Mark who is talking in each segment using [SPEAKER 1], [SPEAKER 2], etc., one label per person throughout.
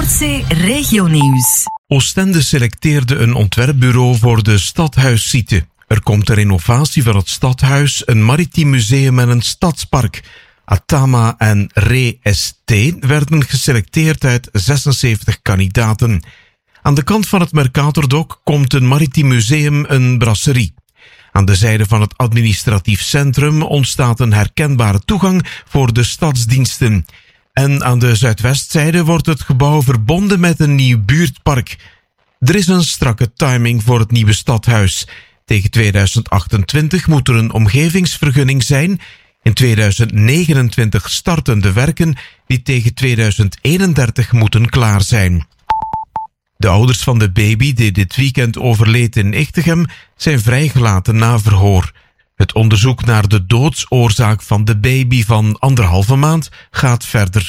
[SPEAKER 1] Noordzee Regionieuws.
[SPEAKER 2] Oostende selecteerde een ontwerpbureau voor de stadhuissite. Er komt een renovatie van het stadhuis, een maritiem museum en een stadspark. Atama en Re-ST werden geselecteerd uit 76 kandidaten. Aan de kant van het Mercatordok komt een maritiem museum, een brasserie. Aan de zijde van het administratief centrum ontstaat een herkenbare toegang voor de stadsdiensten. En aan de zuidwestzijde wordt het gebouw verbonden met een nieuw buurtpark. Er is een strakke timing voor het nieuwe stadhuis. Tegen 2028 moet er een omgevingsvergunning zijn. In 2029 starten de werken die tegen 2031 moeten klaar zijn. De ouders van de baby die dit weekend overleed in Ichtegem zijn vrijgelaten na verhoor. Het onderzoek naar de doodsoorzaak van de baby van 1,5 maand gaat verder.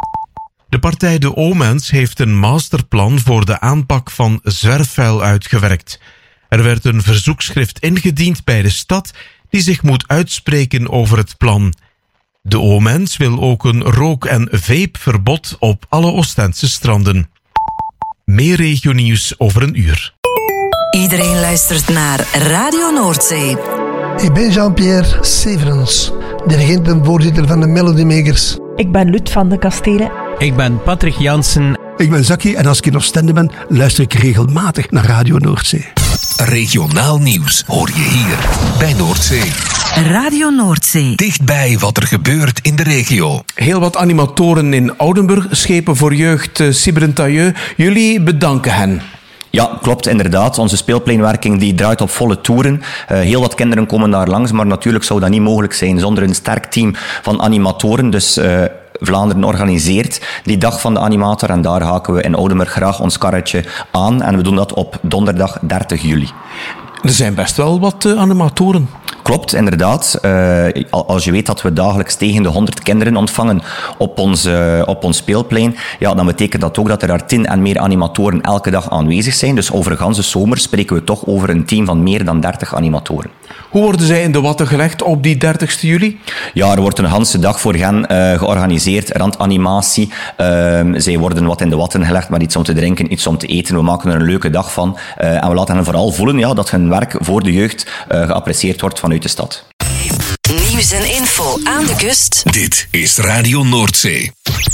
[SPEAKER 2] De partij De O-Mens heeft een masterplan voor de aanpak van zwerfvuil uitgewerkt. Er werd een verzoekschrift ingediend bij de stad die zich moet uitspreken over het plan. De O-Mens wil ook een rook- en vapeverbod op alle Oostense stranden. Meer regionieuws over een uur.
[SPEAKER 1] Iedereen luistert naar Radio Noordzee.
[SPEAKER 3] Ik ben Jean-Pierre Severens, dirigent en voorzitter van de Melody Makers.
[SPEAKER 4] Ik ben Lut van de Kastelen.
[SPEAKER 5] Ik ben Patrick Jansen.
[SPEAKER 6] Ik ben Zaki en als ik in Oostende ben, luister ik regelmatig naar Radio Noordzee.
[SPEAKER 7] Regionaal nieuws hoor je hier bij Noordzee.
[SPEAKER 1] Radio Noordzee.
[SPEAKER 7] Dichtbij wat er gebeurt in de regio.
[SPEAKER 2] Heel wat animatoren in Oudenburg, Schepen voor Jeugd, Cibrentailleux. Jullie bedanken hen.
[SPEAKER 8] Ja, klopt, inderdaad. Onze speelpleinwerking die draait op volle toeren. Heel wat kinderen komen daar langs, maar natuurlijk zou dat niet mogelijk zijn zonder een sterk team van animatoren. Dus Vlaanderen organiseert die dag van de animator en daar haken we in Oudenburg graag ons karretje aan. En we doen dat op donderdag 30 juli.
[SPEAKER 2] Er zijn best wel wat animatoren.
[SPEAKER 8] Klopt, inderdaad. Als je weet dat we dagelijks tegen de 100 kinderen ontvangen op ons speelplein, ja, dan betekent dat ook dat er daar 10 en meer animatoren elke dag aanwezig zijn. Dus over de ganse zomer spreken we toch over een team van meer dan 30 animatoren.
[SPEAKER 2] Hoe worden zij in de watten gelegd op die 30 juli?
[SPEAKER 8] Ja, er wordt een ganse dag voor hen georganiseerd, randanimatie. Zij worden wat in de watten gelegd met iets om te drinken, iets om te eten. We maken er een leuke dag van. En we laten hen vooral voelen dat hun werk voor de jeugd geapprecieerd wordt vanuit de stad.
[SPEAKER 1] Nieuws en info aan de kust.
[SPEAKER 7] Dit is Radio Noordzee.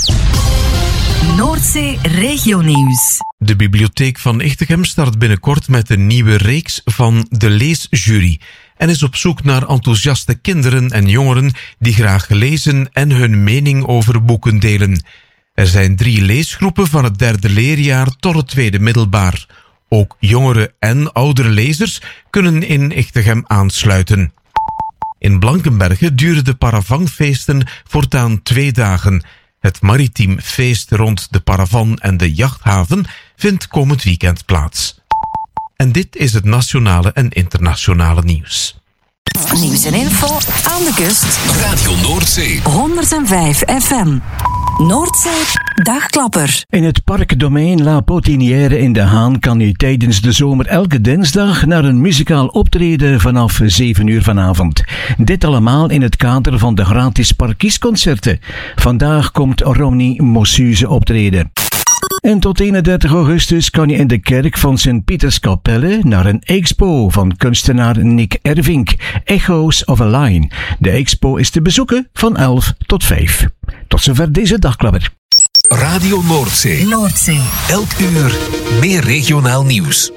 [SPEAKER 1] Noordzee Regionieuws.
[SPEAKER 2] De bibliotheek van Ichtegem start binnenkort met een nieuwe reeks van de Leesjury en is op zoek naar enthousiaste kinderen en jongeren die graag lezen en hun mening over boeken delen. Er zijn 3 leesgroepen van het 3e leerjaar tot het 2e middelbaar. Ook jongere en oudere lezers kunnen in Ichtegem aansluiten. In Blankenberge duren de paravangfeesten voortaan 2 dagen. Het maritiem feest rond de paravan en de jachthaven vindt komend weekend plaats. En dit is het nationale en internationale nieuws.
[SPEAKER 1] Nieuws en info aan de kust.
[SPEAKER 7] Radio Noordzee.
[SPEAKER 1] 105 FM. Noordzee Dagklapper.
[SPEAKER 5] In het parkdomein La Potinière in De Haan kan u tijdens de zomer elke dinsdag naar een muzikaal optreden vanaf 7 uur vanavond. Dit allemaal in het kader van de gratis parkiesconcerten. Vandaag komt Ronnie Mossuze optreden. En tot 31 augustus kan je in de kerk van Sint-Pieterskapelle naar een expo van kunstenaar Nick Ervink, Echoes of a Line. De expo is te bezoeken van 11 tot 5. Tot zover deze dagklapper.
[SPEAKER 7] Radio Noordzee.
[SPEAKER 1] Noordzee.
[SPEAKER 7] Elk uur meer regionaal nieuws.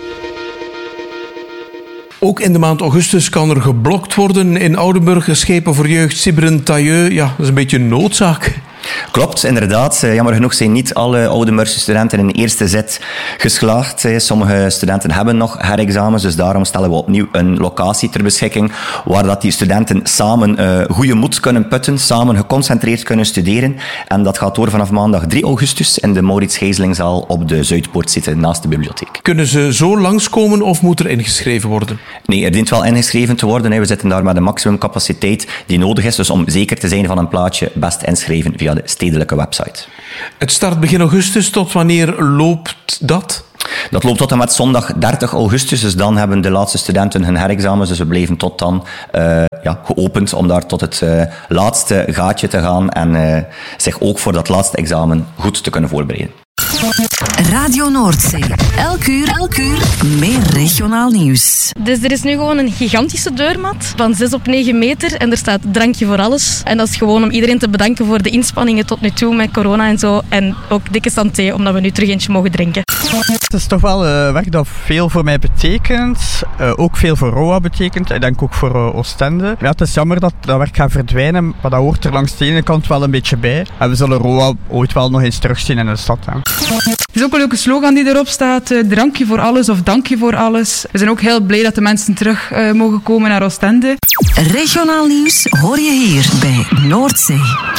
[SPEAKER 2] Ook in de maand augustus kan er geblokt worden in Oudenburg. Schepen voor Jeugd, Cibrentailleux. Ja, dat is een beetje een noodzaak.
[SPEAKER 8] Klopt, inderdaad. Jammer genoeg zijn niet alle Oudenburgse studenten in de eerste zet geslaagd. Sommige studenten hebben nog herexamens, dus daarom stellen we opnieuw een locatie ter beschikking waar dat die studenten samen goede moed kunnen putten, samen geconcentreerd kunnen studeren. En dat gaat door vanaf maandag 3 augustus in de Maurits Gijzelingzaal op de Zuidpoort zitten naast de bibliotheek.
[SPEAKER 2] Kunnen ze zo langskomen of moet er ingeschreven worden?
[SPEAKER 8] Nee, er dient wel ingeschreven te worden. We zitten daar met een maximumcapaciteit die nodig is. Dus om zeker te zijn van een plaatje, best inschrijven via de stedelijke website.
[SPEAKER 2] Het start begin augustus. Tot wanneer loopt dat?
[SPEAKER 8] Dat loopt tot en met zondag 30 augustus. Dus dan hebben de laatste studenten hun herexamens. Dus we blijven tot dan geopend om daar tot het laatste gaatje te gaan en zich ook voor dat laatste examen goed te kunnen voorbereiden.
[SPEAKER 1] Radio Noordzee. Elk uur meer regionaal nieuws.
[SPEAKER 9] Dus er is nu gewoon een gigantische deurmat van 6 op 9 meter en er staat drankje voor alles. En dat is gewoon om iedereen te bedanken voor de inspanningen tot nu toe met corona en zo. En ook dikke santé, omdat we nu terug eentje mogen drinken.
[SPEAKER 10] Het is toch wel werk dat veel voor mij betekent. Ook veel voor ROA betekent. Ik denk ook voor Oostende. Ja, het is jammer dat dat werk gaat verdwijnen, maar dat hoort er langs de ene kant wel een beetje bij. En we zullen ROA ooit wel nog eens terugzien in de stad. Hè.
[SPEAKER 11] Er is ook een leuke slogan die erop staat. Drankje voor alles of dankje voor alles. We zijn ook heel blij dat de mensen terug mogen komen naar Oostende.
[SPEAKER 1] Regionaal nieuws hoor je hier bij Noordzee.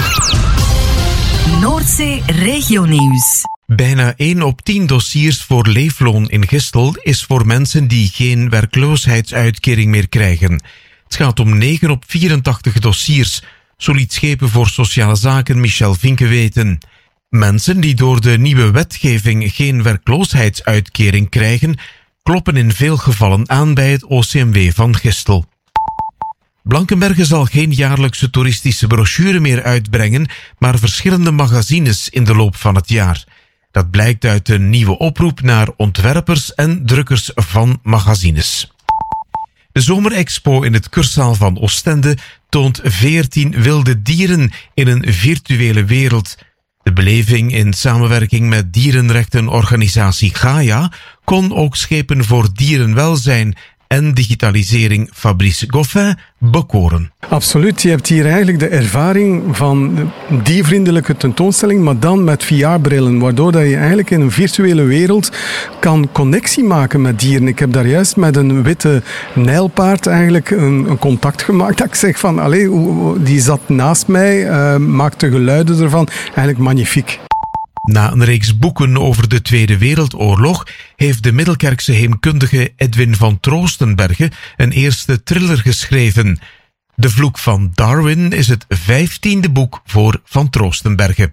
[SPEAKER 1] Noordzee Regionieuws.
[SPEAKER 2] Bijna 1 op 10 dossiers voor leefloon in Gistel is voor mensen die geen werkloosheidsuitkering meer krijgen. Het gaat om 9 op 84 dossiers, zo liet Schepen voor Sociale Zaken Michel Vinke weten. Mensen die door de nieuwe wetgeving geen werkloosheidsuitkering krijgen, kloppen in veel gevallen aan bij het OCMW van Gistel. Blankenberge zal geen jaarlijkse toeristische brochure meer uitbrengen, maar verschillende magazines in de loop van het jaar. Dat blijkt uit een nieuwe oproep naar ontwerpers en drukkers van magazines. De Zomerexpo in het Kurszaal van Oostende toont 14 wilde dieren in een virtuele wereld. De beleving in samenwerking met dierenrechtenorganisatie Gaia kon ook Schepen voor Dierenwelzijn en digitalisering Fabrice Goffin bekoren.
[SPEAKER 12] Absoluut, je hebt hier eigenlijk de ervaring van die vriendelijke tentoonstelling, maar dan met VR-brillen, waardoor dat je eigenlijk in een virtuele wereld kan connectie maken met dieren. Ik heb daar juist met een witte nijlpaard eigenlijk een contact gemaakt. Dat ik zeg van, allee, die zat naast mij, maakte geluiden ervan. Eigenlijk magnifiek.
[SPEAKER 2] Na een reeks boeken over de Tweede Wereldoorlog heeft de Middelkerkse heemkundige Edwin van Troostenberge een eerste thriller geschreven. De Vloek van Darwin is het 15e boek voor Van Troostenberge.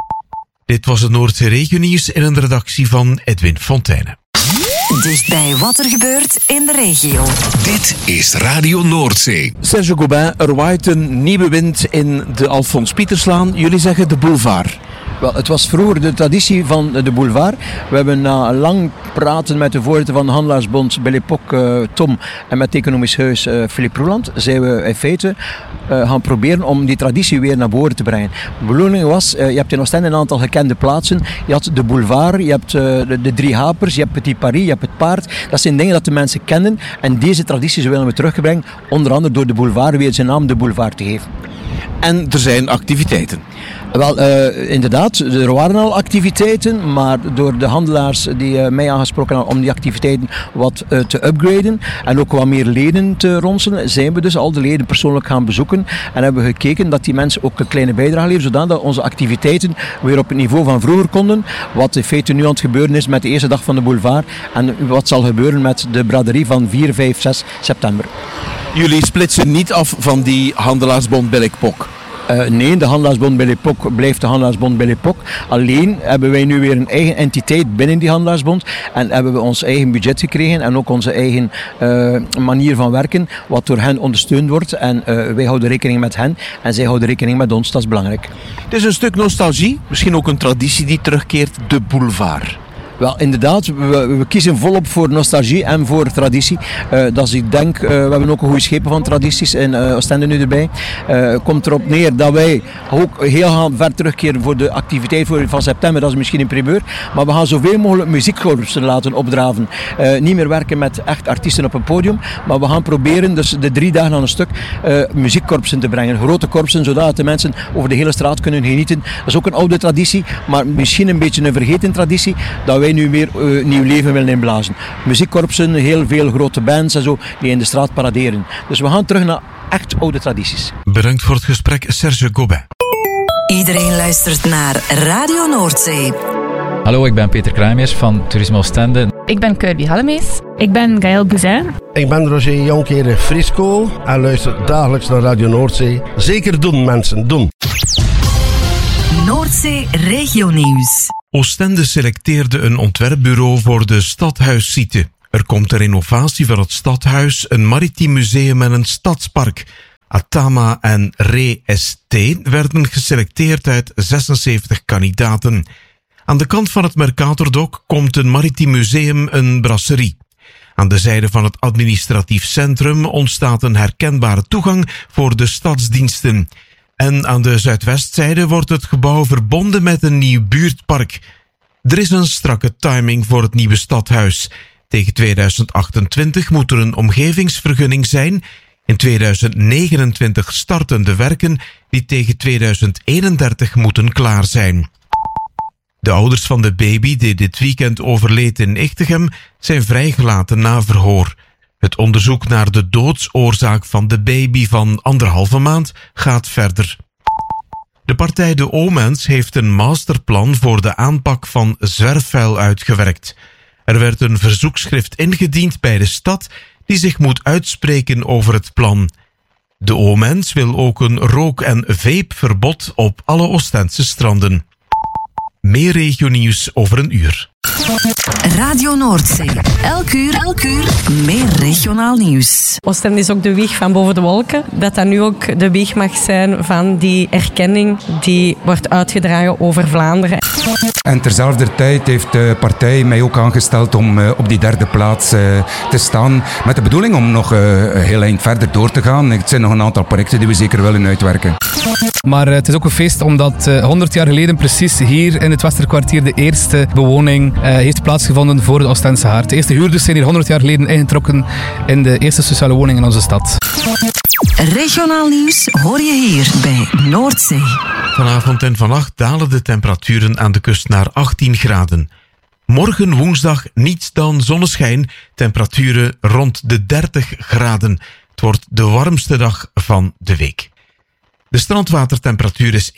[SPEAKER 2] Dit was het Noordzee Regionieuws in een redactie van Edwin Fontijne.
[SPEAKER 1] Dichtbij wat er gebeurt in de regio.
[SPEAKER 7] Dit is Radio Noordzee.
[SPEAKER 13] Serge Gobin, er waait een nieuwe wind in de Alfons Pieterslaan. Jullie zeggen de boulevard.
[SPEAKER 14] Wel, het was vroeger de traditie van de boulevard. We hebben na lang praten met de voorzitter van de Handelaarsbond, Belle Époque, Tom, en met het economisch huis, Philippe Roeland, zijn we in feite gaan proberen om die traditie weer naar voren te brengen. De bedoeling was, je hebt in Oostende een aantal gekende plaatsen. Je had de boulevard, je hebt de Drie Hapers, je hebt Petit Paris, je hebt het paard. Dat zijn dingen dat de mensen kennen en deze traditie willen we terugbrengen, onder andere door de boulevard weer zijn naam de boulevard te geven.
[SPEAKER 13] En er zijn activiteiten.
[SPEAKER 14] Wel, inderdaad, er waren al activiteiten, maar door de handelaars die mij aangesproken hadden om die activiteiten wat te upgraden en ook wat meer leden te ronselen, zijn we dus al de leden persoonlijk gaan bezoeken en hebben we gekeken dat die mensen ook een kleine bijdrage leveren, zodat onze activiteiten weer op het niveau van vroeger konden, wat in feite nu aan het gebeuren is met de eerste dag van de boulevard en wat zal gebeuren met de braderie van 4, 5, 6 september.
[SPEAKER 13] Jullie splitsen niet af van die Handelaarsbond Belle Époque?
[SPEAKER 14] Nee, de Handelaarsbond Belle Époque blijft de Handelaarsbond Belle Époque. Alleen hebben wij nu weer een eigen entiteit binnen die Handelaarsbond en hebben we ons eigen budget gekregen en ook onze eigen manier van werken, wat door hen ondersteund wordt. En wij houden rekening met hen en zij houden rekening met ons, dat is belangrijk.
[SPEAKER 13] Het is een stuk nostalgie, misschien ook een traditie die terugkeert, de boulevard.
[SPEAKER 14] Wel, inderdaad, we kiezen volop voor nostalgie en voor traditie. Dat is, ik denk, we hebben ook een goede schepen van tradities in Oostende nu erbij. Komt erop neer dat wij ook heel gaan ver terugkeren voor de activiteit van september, dat is misschien een primeur. Maar we gaan zoveel mogelijk muziekkorpsen laten opdraven. Niet meer werken met echt artiesten op een podium, maar we gaan proberen dus de 3 dagen aan een stuk muziekkorpsen te brengen. Grote korpsen, zodat de mensen over de hele straat kunnen genieten. Dat is ook een oude traditie, maar misschien een beetje een vergeten traditie, dat wij nu weer nieuw leven willen inblazen. Muziekkorpsen, heel veel grote bands en zo, die in de straat paraderen. Dus we gaan terug naar echt oude tradities.
[SPEAKER 2] Bedankt voor het gesprek, Serge Gobin.
[SPEAKER 1] Iedereen luistert naar Radio Noordzee.
[SPEAKER 15] Hallo, ik ben Peter Kruijmers van Toerisme Oostende.
[SPEAKER 16] Ik ben Kirby Hallemees. Ik ben Gaël Buzyn.
[SPEAKER 17] Ik ben Roger Jonkeren Frisco en luister dagelijks naar Radio Noordzee. Zeker doen, mensen, doen.
[SPEAKER 1] Noordzee Regionieuws.
[SPEAKER 2] Oostende selecteerde een ontwerpbureau voor de stadhuissite. Er komt een renovatie van het stadhuis, een maritiem museum en een stadspark. Atama en Re-ST werden geselecteerd uit 76 kandidaten. Aan de kant van het Mercatordok komt een maritiem museum, een brasserie. Aan de zijde van het administratief centrum ontstaat een herkenbare toegang voor de stadsdiensten. En aan de zuidwestzijde wordt het gebouw verbonden met een nieuw buurtpark. Er is een strakke timing voor het nieuwe stadhuis. Tegen 2028 moet er een omgevingsvergunning zijn. In 2029 starten de werken die tegen 2031 moeten klaar zijn. De ouders van de baby die dit weekend overleed in Ichtegem zijn vrijgelaten na verhoor. Het onderzoek naar de doodsoorzaak van de baby van 1,5 maand gaat verder. De partij De O-Mens heeft een masterplan voor de aanpak van zwerfvuil uitgewerkt. Er werd een verzoekschrift ingediend bij de stad die zich moet uitspreken over het plan. De O-Mens wil ook een rook- en vapeverbod op alle Oostense stranden. Meer regionieuws over een uur.
[SPEAKER 1] Radio Noordzee. Elk uur, meer regionaal nieuws.
[SPEAKER 18] Oostende is ook de wieg van boven de wolken. Dat nu ook de wieg mag zijn van die erkenning die wordt uitgedragen over Vlaanderen.
[SPEAKER 19] En terzelfde tijd heeft de partij mij ook aangesteld om op die 3e plaats te staan. Met de bedoeling om nog heel eind verder door te gaan. Het zijn nog een aantal projecten die we zeker willen uitwerken.
[SPEAKER 20] Maar het is ook een feest omdat 100 jaar geleden precies hier in het Westerkwartier de eerste bewoning heeft plaatsgevonden voor de Oostense Haard. De eerste huurders zijn hier 100 jaar geleden ingetrokken in de eerste sociale woning in onze stad.
[SPEAKER 1] Regionaal nieuws hoor je hier bij Noordzee.
[SPEAKER 2] Vanavond en vannacht dalen de temperaturen aan de kust naar 18 graden. Morgen woensdag niets dan zonneschijn, temperaturen rond de 30 graden. Het wordt de warmste dag van de week. De strandwatertemperatuur is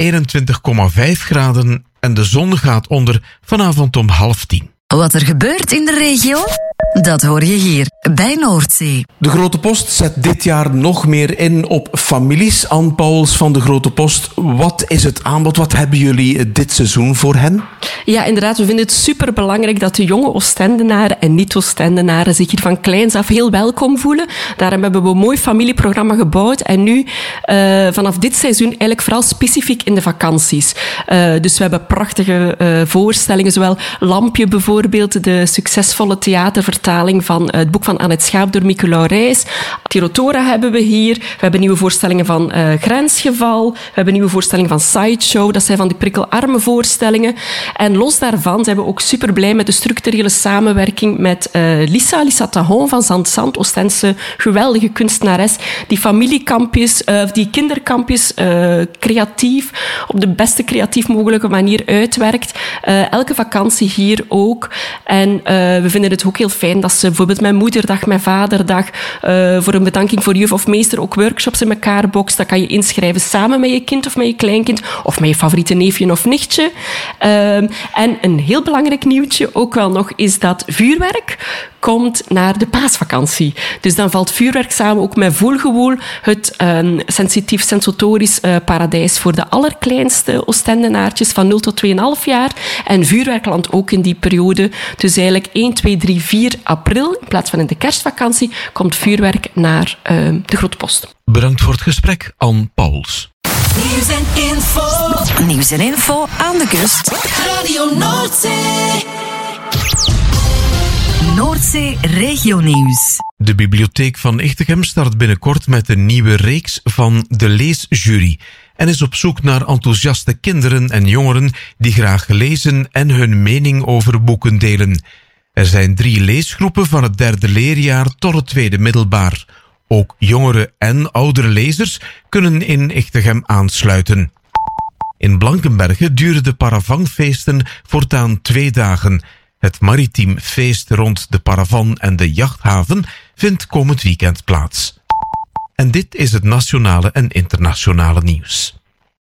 [SPEAKER 2] 21,5 graden en de zon gaat onder vanavond om 9:30.
[SPEAKER 1] Wat er gebeurt in de regio, dat hoor je hier bij Noordzee.
[SPEAKER 13] De Grote Post zet dit jaar nog meer in op families. Anne Pauwels van de Grote Post, wat is het aanbod? Wat hebben jullie dit seizoen voor hen?
[SPEAKER 21] Ja, inderdaad. We vinden het superbelangrijk dat de jonge Oostendenaren en niet-Oostendenaren zich hier van kleins af heel welkom voelen. Daarom hebben we een mooi familieprogramma gebouwd. En nu, vanaf dit seizoen, eigenlijk vooral specifiek in de vakanties. Dus we hebben prachtige voorstellingen, zowel Lampje bijvoorbeeld, de succesvolle theatervertaling van het boek van Annette Schaap door Mieke Reis. Tirotora hebben we hier. We hebben nieuwe voorstellingen van Grensgeval. We hebben nieuwe voorstellingen van Sideshow. Dat zijn van die prikkelarme voorstellingen. En los daarvan zijn we ook super blij met de structurele samenwerking met Lisa Tahon van Zand, Oostense geweldige kunstenares, die familiekampjes, die kinderkampjes creatief, op de beste creatief mogelijke manier uitwerkt. Elke vakantie hier ook. En we vinden het ook heel fijn dat ze bijvoorbeeld met Moederdag, met Vaderdag, voor een bedanking voor juf of meester ook workshops in elkaar bokst. Dat kan je inschrijven samen met je kind of met je kleinkind, of met je favoriete neefje of nichtje. En een heel belangrijk nieuwtje ook wel nog is dat vuurwerk komt naar de paasvakantie. Dus dan valt vuurwerk samen ook met Voelgewoel, het sensitief sensotorisch paradijs voor de allerkleinste Oostendenaartjes van 0 tot 2,5 jaar. En vuurwerk landt ook in die periode. Dus eigenlijk 1, 2, 3, 4 april, in plaats van in de kerstvakantie, komt vuurwerk naar de Grote Post.
[SPEAKER 2] Bedankt voor het gesprek, Anne Pauwels.
[SPEAKER 1] Nieuws en info aan de kust.
[SPEAKER 22] Radio Noordzee.
[SPEAKER 1] Noordzee regionieuws.
[SPEAKER 2] De bibliotheek van Ichtegem start binnenkort met een nieuwe reeks van de Leesjury en is op zoek naar enthousiaste kinderen en jongeren die graag lezen en hun mening over boeken delen. Er zijn 3 leesgroepen van het 3e leerjaar tot het 2e middelbaar. Ook jongere en oudere lezers kunnen in Ichtegem aansluiten. In Blankenberge duren de Paravangfeesten voortaan 2 dagen. Het maritiem feest rond de Paravan en de jachthaven vindt komend weekend plaats. En dit is het nationale en internationale nieuws.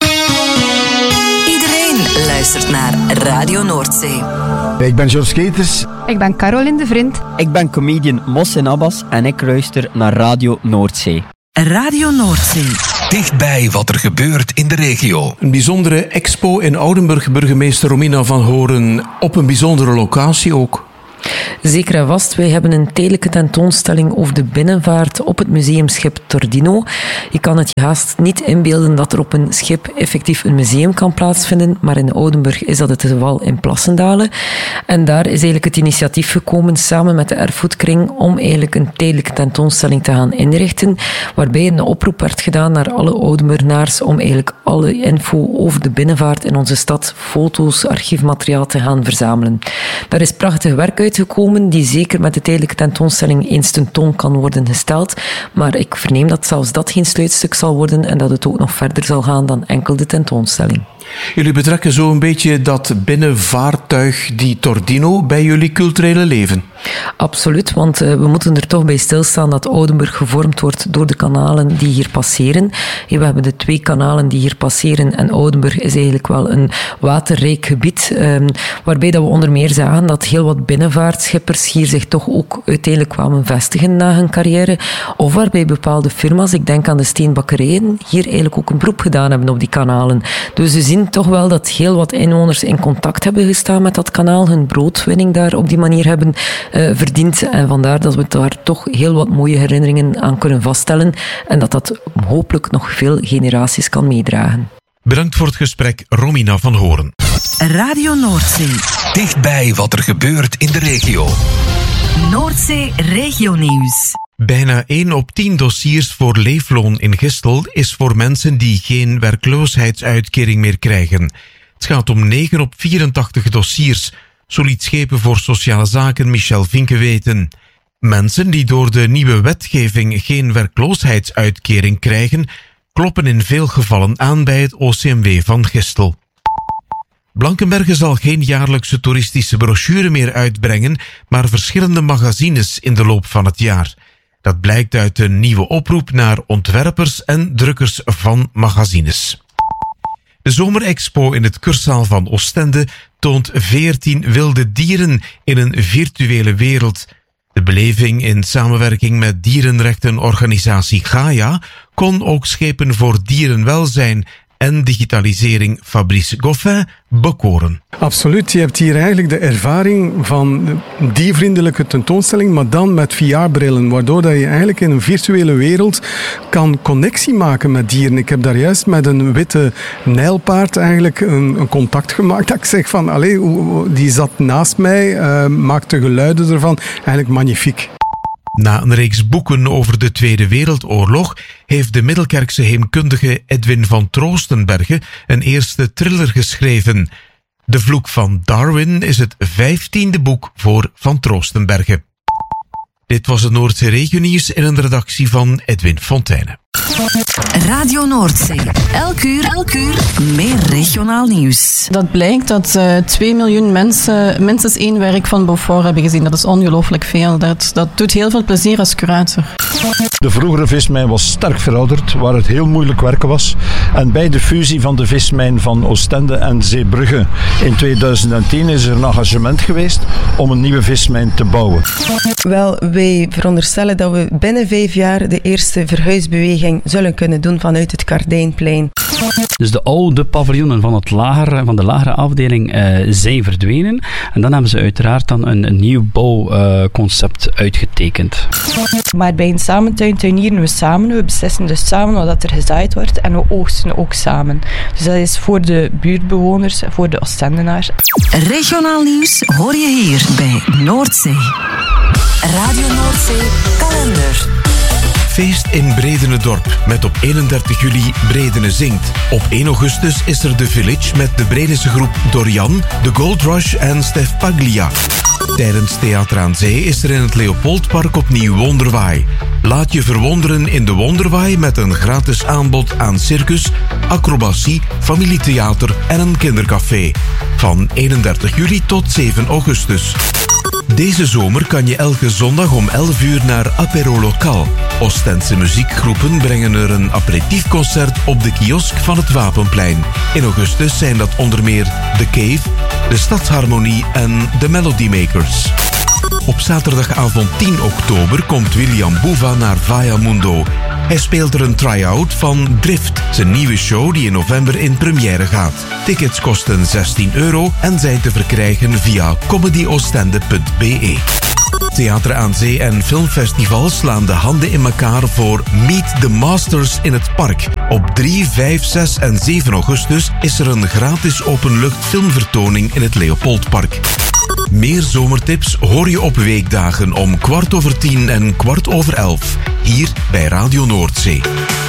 [SPEAKER 1] Iedereen luistert naar Radio Noordzee.
[SPEAKER 17] Ik ben George Keters.
[SPEAKER 16] Ik ben Caroline de Vriend.
[SPEAKER 23] Ik ben comedian Mohsen Abbas en ik luister naar Radio Noordzee.
[SPEAKER 1] Radio Noordzee.
[SPEAKER 7] Dichtbij wat er gebeurt in de regio.
[SPEAKER 13] Een bijzondere expo in Oudenburg, burgemeester Romina van Horen, op een bijzondere locatie ook.
[SPEAKER 3] Zeker en vast. Wij hebben een tijdelijke tentoonstelling over de binnenvaart op het museumschip Tordino. Je kan het je haast niet inbeelden dat er op een schip effectief een museum kan plaatsvinden, maar in Oudenburg is dat het geval in Plassendalen. En daar is eigenlijk het initiatief gekomen samen met de Erfgoedkring om eigenlijk een tijdelijke tentoonstelling te gaan inrichten, waarbij een oproep werd gedaan naar alle Oudenburgenaars om eigenlijk alle info over de binnenvaart in onze stad, foto's, archiefmateriaal te gaan verzamelen. Daar is prachtig werk uitgekomen, die zeker met de tijdelijke tentoonstelling eens tentoon kan worden gesteld. Maar ik verneem dat zelfs dat geen sluitstuk zal worden en dat het ook nog verder zal gaan dan enkel de tentoonstelling.
[SPEAKER 13] Jullie betrekken zo een beetje dat binnenvaartuig, die Tordino, bij jullie culturele leven?
[SPEAKER 3] Absoluut, want we moeten er toch bij stilstaan dat Oudenburg gevormd wordt door de kanalen die hier passeren. We hebben de 2 kanalen die hier passeren en Oudenburg is eigenlijk wel een waterrijk gebied, waarbij dat we onder meer zagen dat heel wat binnenvaartschippers hier zich toch ook uiteindelijk kwamen vestigen na hun carrière, of waarbij bepaalde firma's, ik denk aan de steenbakkerijen, hier eigenlijk ook een beroep gedaan hebben op die kanalen. Dus we zien toch wel dat heel wat inwoners in contact hebben gestaan met dat kanaal, hun broodwinning daar op die manier hebben verdiend. En vandaar dat we daar toch heel wat mooie herinneringen aan kunnen vaststellen en dat dat hopelijk nog veel generaties kan meedragen.
[SPEAKER 2] Bedankt voor het gesprek, Romina van Hoorn.
[SPEAKER 1] Radio Noordzee.
[SPEAKER 7] Dichtbij wat er gebeurt in de regio.
[SPEAKER 1] Noordzee Regionieuws.
[SPEAKER 2] Bijna 1 op 10 dossiers voor leefloon in Gistel is voor mensen die geen werkloosheidsuitkering meer krijgen. Het gaat om 9 op 84 dossiers, zo liet Schepen voor Sociale Zaken Michel Vinke weten. Mensen die door de nieuwe wetgeving geen werkloosheidsuitkering krijgen, kloppen in veel gevallen aan bij het OCMW van Gistel. Blankenberge zal geen jaarlijkse toeristische brochure meer uitbrengen, maar verschillende magazines in de loop van het jaar. Dat blijkt uit een nieuwe oproep naar ontwerpers en drukkers van magazines. De Zomerexpo in het Kursaal van Oostende toont 14 wilde dieren in een virtuele wereld. De beleving in samenwerking met dierenrechtenorganisatie Gaia kon ook Schepen voor Dierenwelzijn en digitalisering Fabrice Goffin bekoren.
[SPEAKER 12] Absoluut, je hebt hier eigenlijk de ervaring van die vriendelijke tentoonstelling, maar dan met VR-brillen, waardoor dat je eigenlijk in een virtuele wereld kan connectie maken met dieren. Ik heb daar juist met een witte nijlpaard eigenlijk een contact gemaakt. Dat ik zeg van, die zat naast mij, maakte geluiden ervan. Eigenlijk magnifiek.
[SPEAKER 2] Na een reeks boeken over de Tweede Wereldoorlog heeft de Middelkerkse heemkundige Edwin van Troostenberge een eerste thriller geschreven. De Vloek van Darwin is het 15e boek voor Van Troostenberge. Dit was het Noordzee Regionieuws in een redactie van Edwin Fontijne.
[SPEAKER 1] Radio Noordzee. Elk uur meer regionaal nieuws.
[SPEAKER 4] Dat blijkt dat 2 miljoen mensen minstens 1 werk van Beaufort hebben gezien. Dat is ongelooflijk veel. Dat doet heel veel plezier als curator.
[SPEAKER 6] De vroegere vismijn was sterk verouderd, waar het heel moeilijk werken was. En bij de fusie van de vismijn van Oostende en Zeebrugge in 2010 is er een engagement geweest om een nieuwe vismijn te bouwen.
[SPEAKER 24] Wel, wij veronderstellen dat we binnen 5 jaar de eerste verhuisbeweging zullen kunnen doen vanuit het Kardijnplein.
[SPEAKER 25] Dus de oude paviljoenen van de lagere afdeling zijn verdwenen. En dan hebben ze uiteraard dan een nieuw bouwconcept uitgetekend.
[SPEAKER 24] Maar bij een samentuin tuinieren we samen. We beslissen dus samen wat er gezaaid wordt en we oogsten ook samen. Dus dat is voor de buurtbewoners, voor de Oostendenaars.
[SPEAKER 1] Regionaal nieuws hoor je hier bij Noordzee. Radio Noordzee kalender.
[SPEAKER 2] Feest in Bredenedorp met op 31 juli Bredene zingt. Op 1 augustus is er de Village met de Bredense groep Dorian, The Gold Rush en Stef Paglia. Tijdens Theater aan Zee is er in het Leopoldpark opnieuw Wonderwaai. Laat je verwonderen in de Wonderwaai met een gratis aanbod aan circus, acrobatie, familietheater en een kindercafé. Van 31 juli tot 7 augustus. Deze zomer kan je elke zondag om 11 uur naar Apéro Local. Oostense muziekgroepen brengen er een aperitiefconcert op de kiosk van het Wapenplein. In augustus zijn dat onder meer The Cave, de Stadsharmonie en de Melody Makers. Op zaterdagavond 10 oktober komt William Boeva naar Vaya Mundo. Hij speelt er een try-out van Drift, zijn nieuwe show die in november in première gaat. Tickets kosten €16 en zijn te verkrijgen via comedyoostende.be. Theater aan Zee en filmfestivals slaan de handen in elkaar voor Meet the Masters in het Park. Op 3, 5, 6 en 7 augustus is er een gratis openlucht filmvertoning in het Leopoldpark. Meer zomertips hoor je op weekdagen om 10:15 en 11:15. Hier bij Radio Noordzee.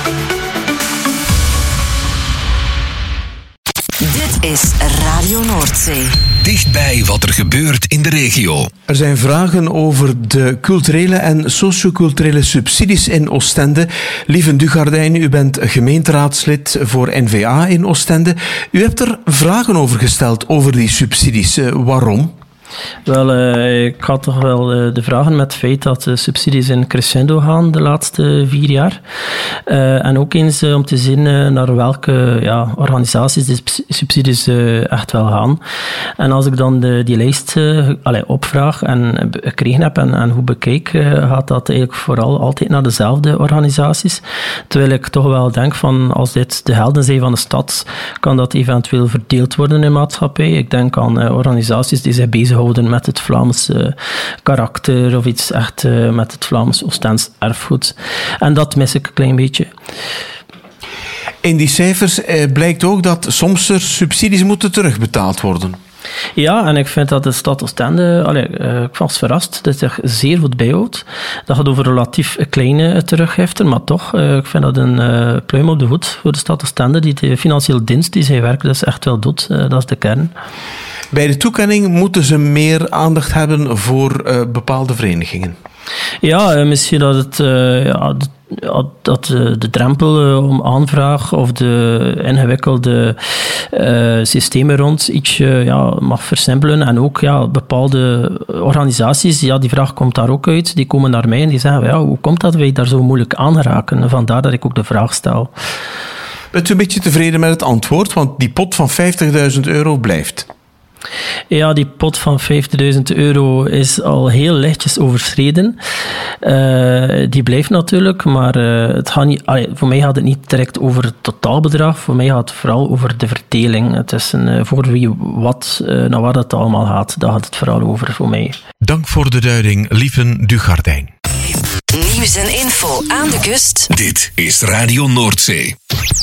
[SPEAKER 1] Dit is Radio Noordzee.
[SPEAKER 7] Dichtbij wat er gebeurt in de regio.
[SPEAKER 13] Er zijn vragen over de culturele en socioculturele subsidies in Oostende. Lieven Dugardijn, u bent gemeenteraadslid voor N-VA in Oostende. U hebt er vragen over gesteld, over die subsidies. Waarom?
[SPEAKER 5] Wel, ik had toch wel de vragen met het feit dat de subsidies in crescendo gaan de laatste 4 jaar. En ook eens om te zien naar welke organisaties die subsidies echt wel gaan. En als ik dan die lijst opvraag en gekregen heb en hoe bekijk, gaat dat eigenlijk vooral altijd naar dezelfde organisaties. Terwijl ik toch wel denk van, als dit de helden zijn van de stad, kan dat eventueel verdeeld worden in de maatschappij. Ik denk aan organisaties die zich bezighouden met het Vlaamse karakter of iets echt met het Vlaams Oostends erfgoed. En dat mis ik een klein beetje.
[SPEAKER 13] In die cijfers blijkt ook dat soms er subsidies moeten terugbetaald worden.
[SPEAKER 5] Ja, en ik vind dat de stad Oostende, ik was verrast, dat zich zeer goed bijhoudt. Dat gaat over relatief kleine teruggiften, maar toch, ik vind dat een pluim op de hoed voor de stad Oostende, die de financiële dienst die zij werkt dus echt wel doet. Dat is de kern.
[SPEAKER 13] Bij de toekenning moeten ze meer aandacht hebben voor bepaalde verenigingen.
[SPEAKER 5] Ja, misschien dat het dat de drempel om aanvraag of de ingewikkelde systemen rond ietsje mag versimpelen. En ook bepaalde organisaties, die vraag komt daar ook uit, die komen naar mij en die zeggen, hoe komt dat wij daar zo moeilijk aan geraken? Vandaar dat ik ook de vraag stel.
[SPEAKER 13] Bent u een beetje tevreden met het antwoord? Want die pot van €50.000 blijft.
[SPEAKER 5] Ja, die pot van €50.000 is al heel lichtjes overschreden. Die blijft natuurlijk, maar het gaat niet, voor mij gaat het niet direct over het totaalbedrag. Voor mij gaat het vooral over de verdeling. Het is voor wie wat, naar waar het allemaal gaat. Daar gaat het vooral over voor mij.
[SPEAKER 2] Dank voor de duiding, Lieven Dugardijn.
[SPEAKER 1] Nieuws en info aan de kust.
[SPEAKER 7] Dit is Radio Noordzee.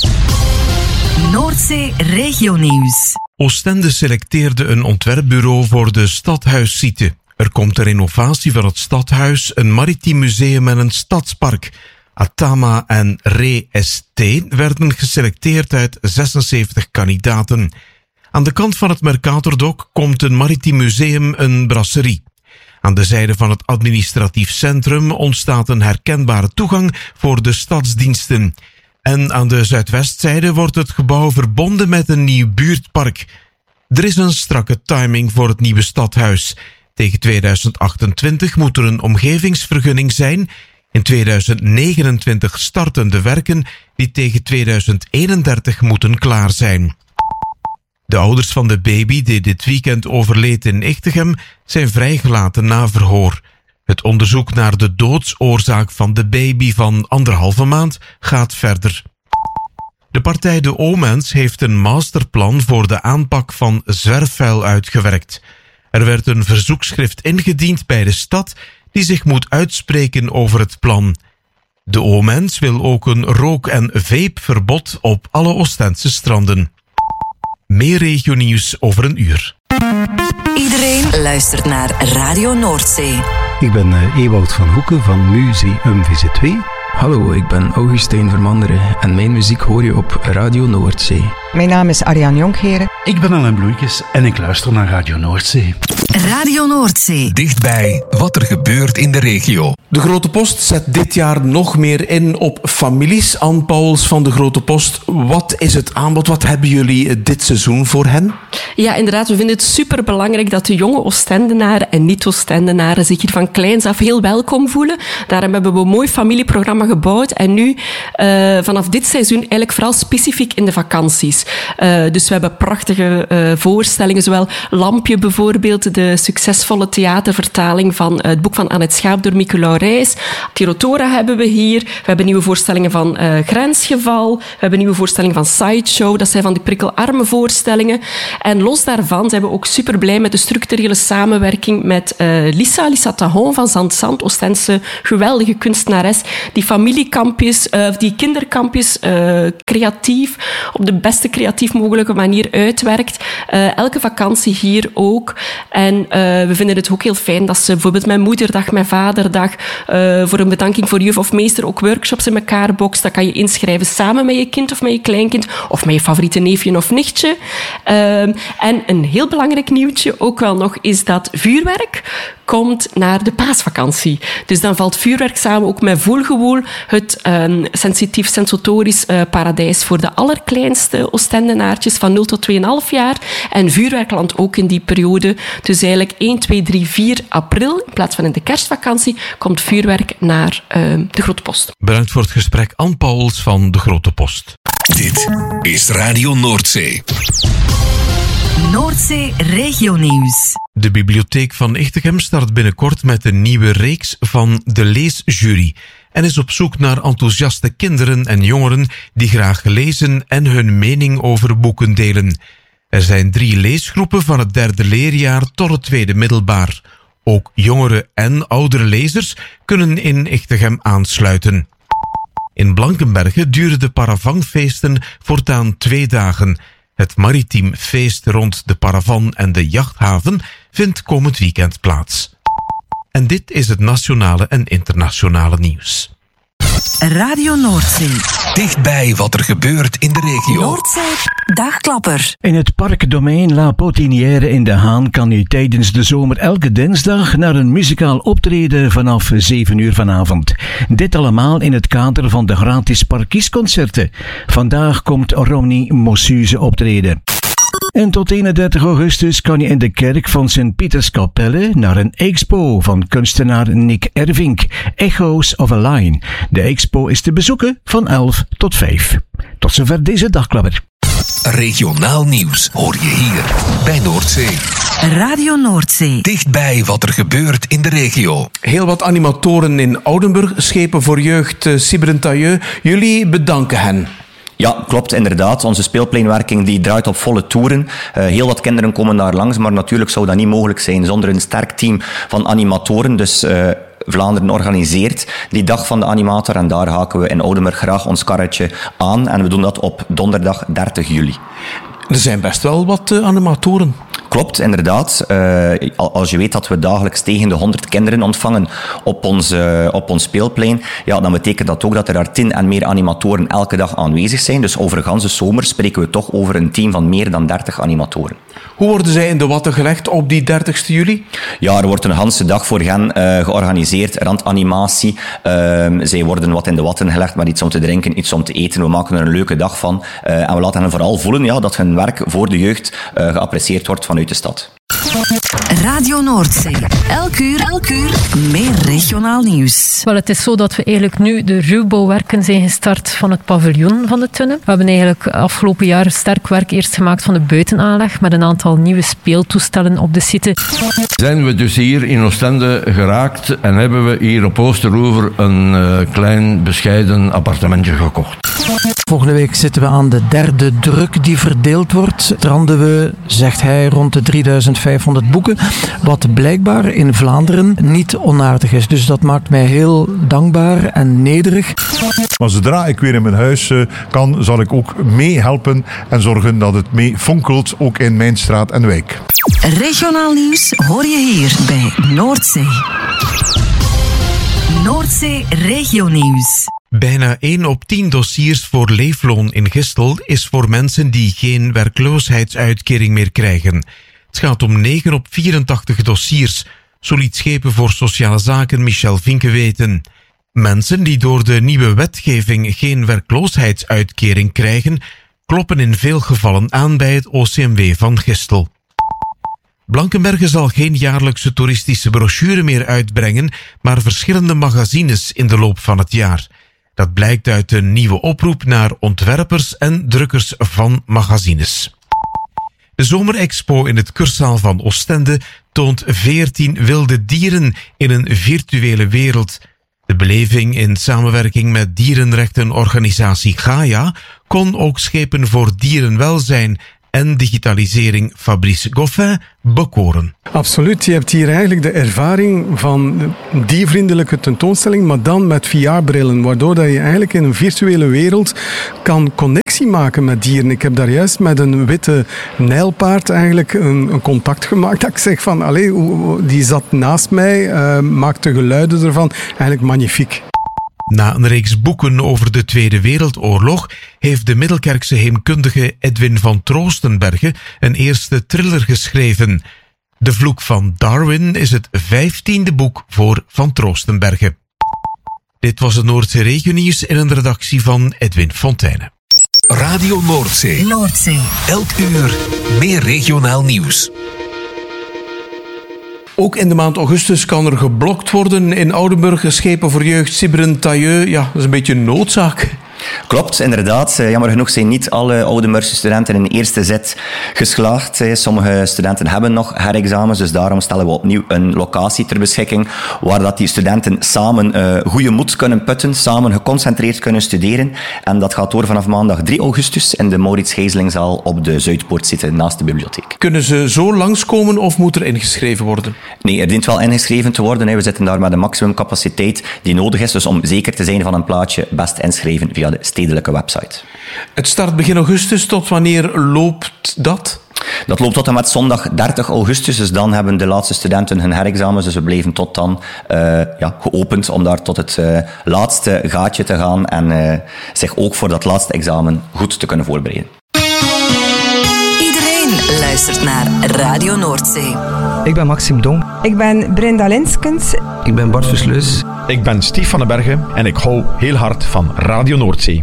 [SPEAKER 1] Noordzee Regionieuws.
[SPEAKER 2] Oostende selecteerde een ontwerpbureau voor de stadhuissite. Er komt een renovatie van het stadhuis, een maritiem museum en een stadspark. Atama en Re-ST werden geselecteerd uit 76 kandidaten. Aan de kant van het Mercatordok komt een maritiem museum, een brasserie. Aan de zijde van het administratief centrum ontstaat een herkenbare toegang voor de stadsdiensten. En aan de zuidwestzijde wordt het gebouw verbonden met een nieuw buurtpark. Er is een strakke timing voor het nieuwe stadhuis. Tegen 2028 moet er een omgevingsvergunning zijn. In 2029 starten de werken die tegen 2031 moeten klaar zijn. De ouders van de baby die dit weekend overleed in Ichtegem zijn vrijgelaten na verhoor. Het onderzoek naar de doodsoorzaak van de baby van 1,5 maand gaat verder. De partij De Omens heeft een masterplan voor de aanpak van zwerfvuil uitgewerkt. Er werd een verzoekschrift ingediend bij de stad die zich moet uitspreken over het plan. De Omens wil ook een rook- en vapeverbod op alle Oostendse stranden. Meer regionieuws over een uur.
[SPEAKER 1] Iedereen luistert naar Radio Noordzee.
[SPEAKER 8] Ik ben Ewout van Hoeken van Museum VZ2.
[SPEAKER 9] Hallo, ik ben Augustijn Vermanderen en mijn muziek hoor je op Radio Noordzee.
[SPEAKER 10] Mijn naam is Ariane Jonkheren.
[SPEAKER 11] Ik ben Alain Bloeikes en ik luister naar Radio Noordzee.
[SPEAKER 1] Radio Noordzee.
[SPEAKER 7] Dichtbij wat er gebeurt in de regio.
[SPEAKER 13] De Grote Post zet dit jaar nog meer in op families. Anne Pauwels van de Grote Post. Wat is het aanbod? Wat hebben jullie dit seizoen voor hen?
[SPEAKER 21] Ja, inderdaad. We vinden het superbelangrijk dat de jonge Oostendenaren en niet-Oostendenaren zich hier van kleins af heel welkom voelen. Daarom hebben we een mooi familieprogramma gebouwd. En nu, vanaf dit seizoen, eigenlijk vooral specifiek in de vakanties. campus. Dus we hebben prachtige voorstellingen, zowel Lampje bijvoorbeeld, de succesvolle theatervertaling van het boek van Annette Schaap door Nicolas Reis. Tirotora hebben we hier. We hebben nieuwe voorstellingen van Grensgeval. We hebben nieuwe voorstellingen van Sideshow. Dat zijn van die prikkelarme voorstellingen. En los daarvan zijn we ook super blij met de structurele samenwerking met Lisa Tahon van Zand, Oostense geweldige kunstenares, die familiekampjes, die kinderkampjes creatief, op de beste creatief mogelijke manier uitwerkt. Elke vakantie hier ook. En we vinden het ook heel fijn dat ze bijvoorbeeld met Moederdag, met Vaderdag, voor een bedanking voor juf of meester ook workshops in elkaar bokst. Dat kan je inschrijven samen met je kind of met je kleinkind of met je favoriete neefje of nichtje. En een heel belangrijk nieuwtje ook wel nog is dat vuurwerk komt naar de paasvakantie. Dus dan valt vuurwerk samen ook met Voelgewoel, het sensitief sensotorisch paradijs voor de allerkleinste Oostendenaartjes van 0 tot 2,5 jaar. En vuurwerk landt ook in die periode. Dus eigenlijk 1, 2, 3, 4 april, in plaats van in de kerstvakantie, komt vuurwerk naar de Grote Post.
[SPEAKER 2] Bedankt voor het gesprek, Ann Pauwels van de Grote Post.
[SPEAKER 7] Dit is Radio Noordzee.
[SPEAKER 1] Noordzee Regionieuws.
[SPEAKER 2] De bibliotheek van Echtegem start binnenkort met een nieuwe reeks van de Leesjury en is op zoek naar enthousiaste kinderen en jongeren die graag lezen en hun mening over boeken delen. Er zijn 3 leesgroepen van het 3e leerjaar tot het 2e middelbaar. Ook jongere en oudere lezers kunnen in Echtegem aansluiten. In Blankenberge duren de Paravanfeesten voortaan 2 dagen. Het maritiem feest rond de Paravan en de jachthaven vindt komend weekend plaats. En dit is het nationale en internationale nieuws.
[SPEAKER 1] Radio Noordzee.
[SPEAKER 7] Dichtbij wat er gebeurt in de regio.
[SPEAKER 1] Noordzee Dagklapper.
[SPEAKER 14] In het parkdomein La Potinière in De Haan kan u tijdens de zomer elke dinsdag naar een muzikaal optreden vanaf 7 uur vanavond. Dit allemaal in het kader van de gratis parkiesconcerten. Vandaag komt Ronnie Mossuze optreden. En tot 31 augustus kan je in de kerk van Sint-Pieterskapelle naar een expo van kunstenaar Nick Ervink, Echoes of a Line. De expo is te bezoeken van 11 tot 5. Tot zover deze dagklapper.
[SPEAKER 7] Regionaal nieuws hoor je hier bij Noordzee.
[SPEAKER 1] Radio Noordzee.
[SPEAKER 7] Dichtbij wat er gebeurt in de regio.
[SPEAKER 13] Heel wat animatoren in Oudenburg, Schepen voor Jeugd, Cibrentailleux. Jullie bedanken hen.
[SPEAKER 15] Ja, klopt, inderdaad. Onze speelpleinwerking die draait op volle toeren. Heel wat kinderen komen daar langs, maar natuurlijk zou dat niet mogelijk zijn zonder een sterk team van animatoren. Dus Vlaanderen organiseert die dag van de animator en daar haken we in Oudenburg graag ons karretje aan. En we doen dat op donderdag 30 juli.
[SPEAKER 13] Er zijn best wel wat animatoren.
[SPEAKER 15] Klopt, inderdaad. Als je weet dat we dagelijks tegen de 100 kinderen ontvangen op ons speelplein, ja, dan betekent dat ook dat er daar 10 en meer animatoren elke dag aanwezig zijn. Dus overigens de zomer spreken we toch over een team van meer dan 30 animatoren.
[SPEAKER 13] Hoe worden zij in de watten gelegd op die 30 juli?
[SPEAKER 15] Ja, er wordt een hele dag voor hen georganiseerd, randanimatie. Zij worden wat in de watten gelegd met iets om te drinken, iets om te eten. We maken er een leuke dag van. En we laten hen vooral voelen ja, dat hun werk voor de jeugd geapprecieerd wordt vanuit de stad.
[SPEAKER 1] Radio Noordzee. Elk uur meer regionaal nieuws.
[SPEAKER 3] Wel, het is zo dat we eigenlijk nu de ruwbouwwerken zijn gestart van het paviljoen van de tunnen. We hebben eigenlijk afgelopen jaar sterk werk eerst gemaakt van de buitenaanleg met een aantal nieuwe speeltoestellen op de site.
[SPEAKER 18] Zijn we dus hier in Oostende geraakt en hebben we hier op Oosteroever een klein bescheiden appartementje gekocht.
[SPEAKER 19] Volgende week zitten we aan de 3e druk die verdeeld wordt. Stranden we, zegt hij, rond de 3500 boeken. Wat blijkbaar in Vlaanderen niet onaardig is. Dus dat maakt mij heel dankbaar en nederig.
[SPEAKER 20] Maar zodra ik weer in mijn huis kan, zal ik ook meehelpen en zorgen dat het mee fonkelt, ook in mijn straat en wijk.
[SPEAKER 1] Regionaal nieuws hoor je hier bij Noordzee. Noordzee Regionieuws.
[SPEAKER 2] Bijna 1 op 10 dossiers voor leefloon in Gistel is voor mensen die geen werkloosheidsuitkering meer krijgen. Het gaat om 9 op 84 dossiers, zo liet Schepen voor Sociale Zaken Michel Vinke weten. Mensen die door de nieuwe wetgeving geen werkloosheidsuitkering krijgen, kloppen in veel gevallen aan bij het OCMW van Gistel. Blankenberge zal geen jaarlijkse toeristische brochure meer uitbrengen, maar verschillende magazines in de loop van het jaar. Dat blijkt uit een nieuwe oproep naar ontwerpers en drukkers van magazines. De Zomerexpo in het Kurszaal van Oostende toont 14 wilde dieren in een virtuele wereld. De beleving in samenwerking met dierenrechtenorganisatie Gaia kon ook schepen voor dierenwelzijn en digitalisering Fabrice Goffin bekoren.
[SPEAKER 12] Absoluut, je hebt hier eigenlijk de ervaring van die vriendelijke tentoonstelling, maar dan met VR-brillen, waardoor dat je eigenlijk in een virtuele wereld kan connectie maken met dieren. Ik heb daar juist met een witte nijlpaard eigenlijk een contact gemaakt. Dat ik zeg van, allee, die zat naast mij, maakte geluiden ervan. Eigenlijk magnifiek.
[SPEAKER 2] Na een reeks boeken over de Tweede Wereldoorlog heeft de Middelkerkse heemkundige Edwin van Troostenberge een eerste thriller geschreven. De Vloek van Darwin is het 15e boek voor Van Troostenberge. Dit was het Noordzee Regionieuws in een redactie van Edwin Fontijne.
[SPEAKER 7] Radio Noordzee.
[SPEAKER 1] Noordzee.
[SPEAKER 7] Elk uur meer regionaal nieuws.
[SPEAKER 13] Ook in de maand augustus kan er geblokt worden in Oudenburg. Schepen voor jeugd, Siberen, Tailleux. Ja, dat is een beetje een noodzaak.
[SPEAKER 15] Klopt, inderdaad. Jammer genoeg zijn niet alle Oudenburgse studenten in de eerste zet geslaagd. Sommige studenten hebben nog herexamens, dus daarom stellen we opnieuw een locatie ter beschikking waar dat die studenten samen goede moed kunnen putten, samen geconcentreerd kunnen studeren. En dat gaat door vanaf maandag 3 augustus in de Maurits Gijzelingzaal op de Zuidpoort zitten naast de bibliotheek.
[SPEAKER 13] Kunnen ze zo langskomen of moet er ingeschreven worden?
[SPEAKER 15] Nee, er dient wel ingeschreven te worden. We zitten daar met een maximumcapaciteit die nodig is. Dus om zeker te zijn van een plaatje, best inschrijven via de stedelijke website.
[SPEAKER 13] Het start begin augustus. Tot wanneer loopt dat?
[SPEAKER 15] Dat loopt tot en met zondag 30 augustus. Dus dan hebben de laatste studenten hun herexamens. Dus we blijven tot dan geopend om daar tot het laatste gaatje te gaan en zich ook voor dat laatste examen goed te kunnen voorbereiden.
[SPEAKER 1] Iedereen luistert naar Radio Noordzee.
[SPEAKER 10] Ik ben Maxime Dong. Ik ben Brenda Linskens.
[SPEAKER 9] Ik ben Bart Versleus.
[SPEAKER 16] Ik ben Stief van den Bergen en ik hou heel hard van Radio Noordzee.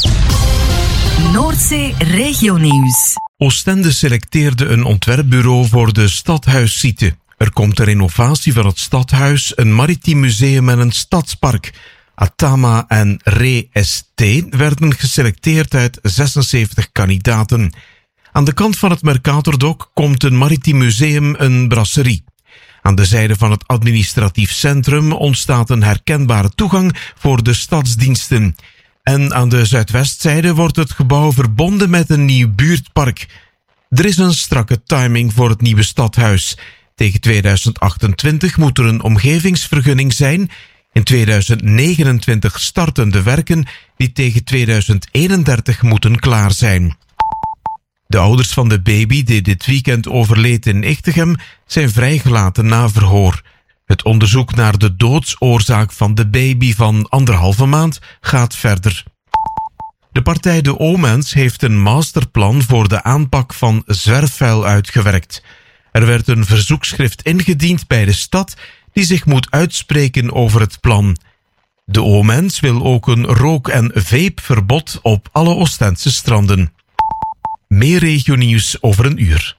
[SPEAKER 1] Noordzee Regionieuws.
[SPEAKER 2] Oostende selecteerde een ontwerpbureau voor de stadhuissite. Er komt een renovatie van het stadhuis, een maritiem museum en een stadspark. Atama en Re-ST werden geselecteerd uit 76 kandidaten. Aan de kant van het Mercatordok komt een maritiem museum, een brasserie. Aan de zijde van het administratief centrum ontstaat een herkenbare toegang voor de stadsdiensten. En aan de zuidwestzijde wordt het gebouw verbonden met een nieuw buurtpark. Er is een strakke timing voor het nieuwe stadhuis. Tegen 2028 moet er een omgevingsvergunning zijn. In 2029 starten de werken die tegen 2031 moeten klaar zijn. De ouders van de baby die dit weekend overleed in Ichtegem zijn vrijgelaten na verhoor. Het onderzoek naar de doodsoorzaak van de baby van 1,5 maand gaat verder. De partij De Omens heeft een masterplan voor de aanpak van zwerfvuil uitgewerkt. Er werd een verzoekschrift ingediend bij de stad die zich moet uitspreken over het plan. De Omens wil ook een rook- en vapeverbod op alle Oostense stranden. Meer regionieuws over een uur.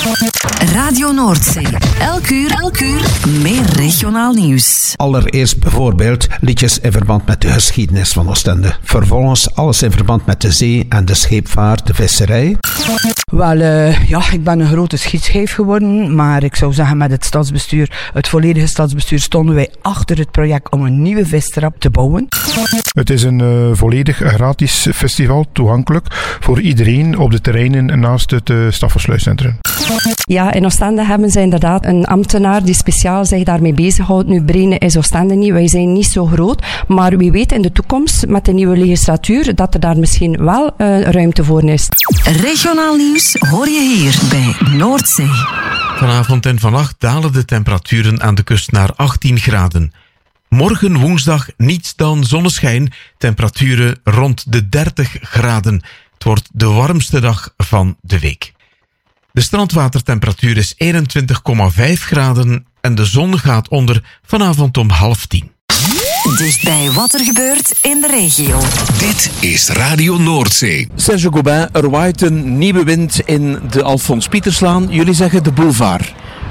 [SPEAKER 1] Radio Noordzee. Elk uur meer regionaal nieuws.
[SPEAKER 8] Allereerst bijvoorbeeld liedjes in verband met de geschiedenis van Oostende. Vervolgens alles in verband met de zee en de scheepvaart, de visserij.
[SPEAKER 24] Wel, ik ben een grote schietschijf geworden, maar ik zou zeggen met het stadsbestuur, het volledige stadsbestuur, stonden wij achter het project om een nieuwe vistrap te bouwen.
[SPEAKER 17] Het is een volledig gratis festival, toegankelijk voor iedereen op de terreinen naast het Staffersluiscentrum.
[SPEAKER 24] Ja, in Oostende hebben ze inderdaad een ambtenaar die speciaal zich daarmee bezighoudt. Nu, Brene is Oostende niet, wij zijn niet zo groot, maar wie weet in de toekomst met de nieuwe legislatuur dat er daar misschien wel ruimte voor is.
[SPEAKER 1] Regionaal nieuws hoor je hier bij Noordzee.
[SPEAKER 2] Vanavond en vannacht dalen de temperaturen aan de kust naar 18 graden. Morgen woensdag niets dan zonneschijn, temperaturen rond de 30 graden. Het wordt de warmste dag van de week. De strandwatertemperatuur is 21,5 graden en de zon gaat onder vanavond om 9:30.
[SPEAKER 1] Dichtbij wat er gebeurt in de regio.
[SPEAKER 7] Dit is Radio Noordzee.
[SPEAKER 13] Serge Gobin, er waait een nieuwe wind in de Alfons Pieterslaan. Jullie zeggen de boulevard.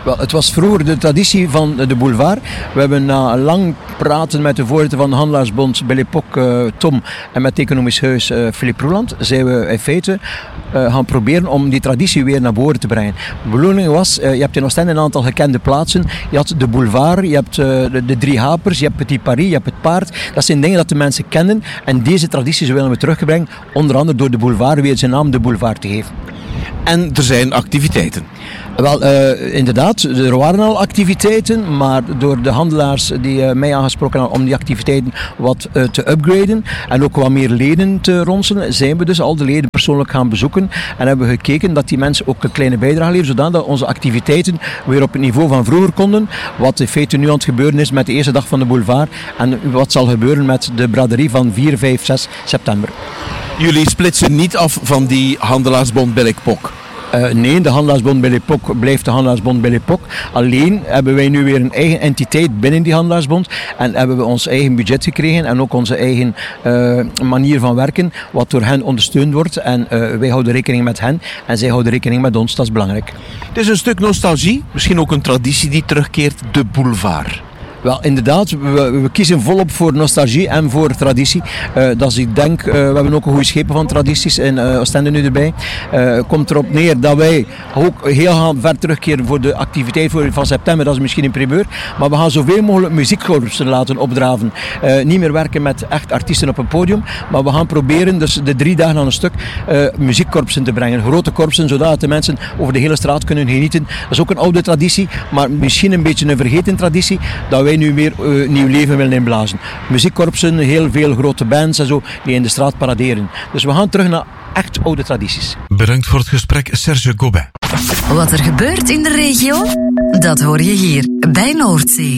[SPEAKER 4] Wel, het was vroeger de traditie van de boulevard. We hebben na lang praten met de voorzitter van de Handelaarsbond, Belle Époque, Tom, en met het economisch huis Philippe Roeland, zijn we in feite gaan proberen om die traditie weer naar voren te brengen. De bedoeling was, je hebt in Oostende een aantal gekende plaatsen. Je had de boulevard, je hebt de Drie Hapers, je hebt Petit Paris, je hebt het Paard. Dat zijn dingen dat de mensen kennen en deze tradities willen we terugbrengen, onder andere door de boulevard weer zijn naam de boulevard te geven.
[SPEAKER 13] En er zijn activiteiten.
[SPEAKER 4] Wel, inderdaad, er waren al activiteiten, maar door de handelaars die mij aangesproken hadden om die activiteiten wat te upgraden en ook wat meer leden te ronselen, zijn we dus al de leden persoonlijk gaan bezoeken en hebben gekeken dat die mensen ook een kleine bijdrage leveren, zodat onze activiteiten weer op het niveau van vroeger konden, wat in feite nu aan het gebeuren is met de eerste dag van de boulevard en wat zal gebeuren met de braderie van 4, 5, 6 september.
[SPEAKER 13] Jullie splitsen niet af van die Handelaarsbond Belle Époque?
[SPEAKER 4] Nee, de Handelaarsbond Belle Époque blijft de Handelaarsbond Belle Époque. Alleen hebben wij nu weer een eigen entiteit binnen die Handelaarsbond en hebben we ons eigen budget gekregen en ook onze eigen manier van werken, wat door hen ondersteund wordt. En wij houden rekening met hen en zij houden rekening met ons, dat is belangrijk.
[SPEAKER 13] Het is een stuk nostalgie, misschien ook een traditie die terugkeert, de boulevard.
[SPEAKER 4] Wel, inderdaad, we kiezen volop voor nostalgie en voor traditie. Dus ik denk, we hebben ook een goede schepen van tradities in Oostende nu erbij. Komt erop neer dat wij ook heel ver terugkeren voor de activiteit van september, dat is misschien een primeur. Maar we gaan zoveel mogelijk muziekkorpsen laten opdraven. Niet meer werken met echt artiesten op een podium, maar we gaan proberen dus de 3 dagen aan een stuk muziekkorpsen te brengen. Grote korpsen, zodat de mensen over de hele straat kunnen genieten. Dat is ook een oude traditie, maar misschien een beetje een vergeten traditie, dat wij nu weer nieuw leven willen inblazen. Muziekkorpsen, heel veel grote bands en zo, die in de straat paraderen. Dus we gaan terug naar echt oude tradities.
[SPEAKER 2] Bedankt voor het gesprek, Serge Gobet.
[SPEAKER 1] Wat er gebeurt in de regio, dat hoor je hier bij Noordzee.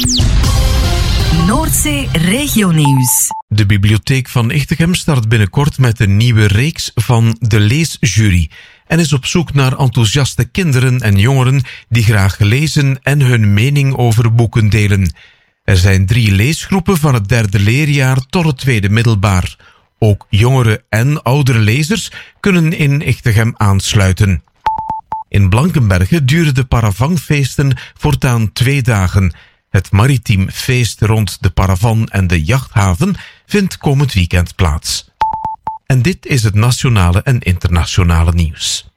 [SPEAKER 1] Noordzee Regionieuws.
[SPEAKER 2] De bibliotheek van Ichtegem start binnenkort met een nieuwe reeks van de Leesjury en is op zoek naar enthousiaste kinderen en jongeren die graag lezen en hun mening over boeken delen. Er zijn 3 leesgroepen van het 3e leerjaar tot het 2e middelbaar. Ook jongere en oudere lezers kunnen in Ichtegem aansluiten. In Blankenberge duren de Paravangfeesten voortaan 2 dagen. Het maritiem feest rond de Paravan en de jachthaven vindt komend weekend plaats. En dit is het nationale en internationale nieuws.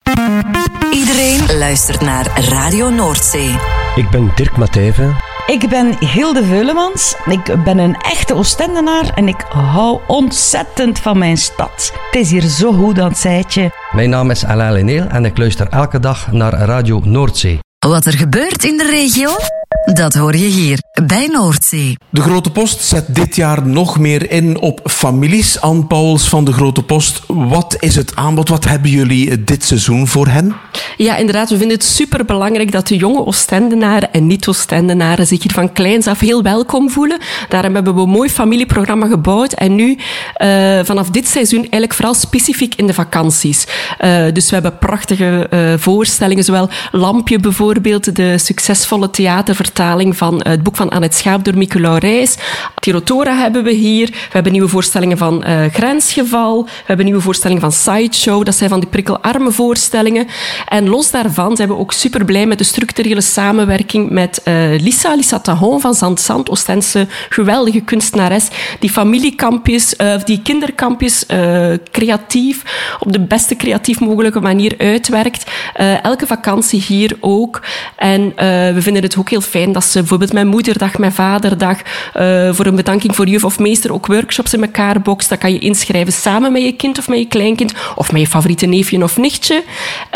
[SPEAKER 1] Iedereen luistert naar Radio Noordzee.
[SPEAKER 6] Ik ben Dirk Matthijven.
[SPEAKER 22] Ik ben Hilde Veulemans. Ik ben een echte Oostendenaar en ik hou ontzettend van mijn stad. Het is hier zo goed aan het zijtje.
[SPEAKER 6] Mijn naam is Alain Leneel en ik luister elke dag naar Radio Noordzee.
[SPEAKER 1] Wat er gebeurt in de regio, dat hoor je hier bij Noordzee.
[SPEAKER 13] De Grote Post zet dit jaar nog meer in op families. Anne Pauwels van de Grote Post. Wat is het aanbod? Wat hebben jullie dit seizoen voor hen?
[SPEAKER 21] Ja, inderdaad. We vinden het superbelangrijk dat de jonge Oostendenaren en niet-Oostendenaren zich hier van kleins af heel welkom voelen. Daarom hebben we een mooi familieprogramma gebouwd. En nu, vanaf dit seizoen, eigenlijk vooral specifiek in de vakanties. Dus we hebben prachtige voorstellingen, zowel Lampje bijvoorbeeld, de succesvolle theatervertaling van het boek van Annette Schaap door Mieke Laurijs. Tirotora hebben we hier. We hebben nieuwe voorstellingen van Grensgeval. We hebben nieuwe voorstellingen van Sideshow. Dat zijn van die prikkelarme voorstellingen. En los daarvan zijn we ook super blij met de structurele samenwerking met Lisa Tahon van Zand, Oostense geweldige kunstenares, die familiekampjes, die kinderkampjes creatief, op de beste creatief mogelijke manier uitwerkt. Elke vakantie hier ook. En we vinden het ook heel fijn dat ze bijvoorbeeld met Moederdag, met Vaderdag, voor een bedanking voor juf of meester ook workshops in elkaar bokst. Dat kan je inschrijven samen met je kind of met je kleinkind of met je favoriete neefje of nichtje.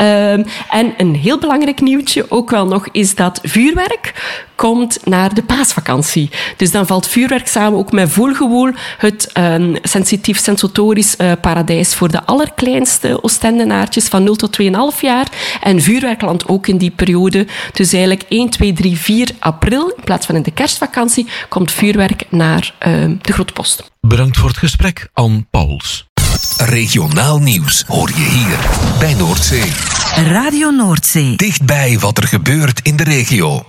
[SPEAKER 21] En een heel belangrijk nieuwtje ook wel nog is dat vuurwerk komt naar de paasvakantie. Dus dan valt vuurwerk samen ook met Voelgewoel, het sensitief sensotorisch paradijs voor de allerkleinste Oostendenaartjes van 0 tot 2,5 jaar. En vuurwerk landt ook in die periode. Dus eigenlijk 1, 2, 3, 4 april, in plaats van in de kerstvakantie, komt vuurwerk naar de Grote Post.
[SPEAKER 2] Bedankt voor het gesprek, Anne Pauwels.
[SPEAKER 7] Regionaal nieuws hoor je hier bij Noordzee.
[SPEAKER 1] Radio Noordzee.
[SPEAKER 7] Dichtbij wat er gebeurt in de regio.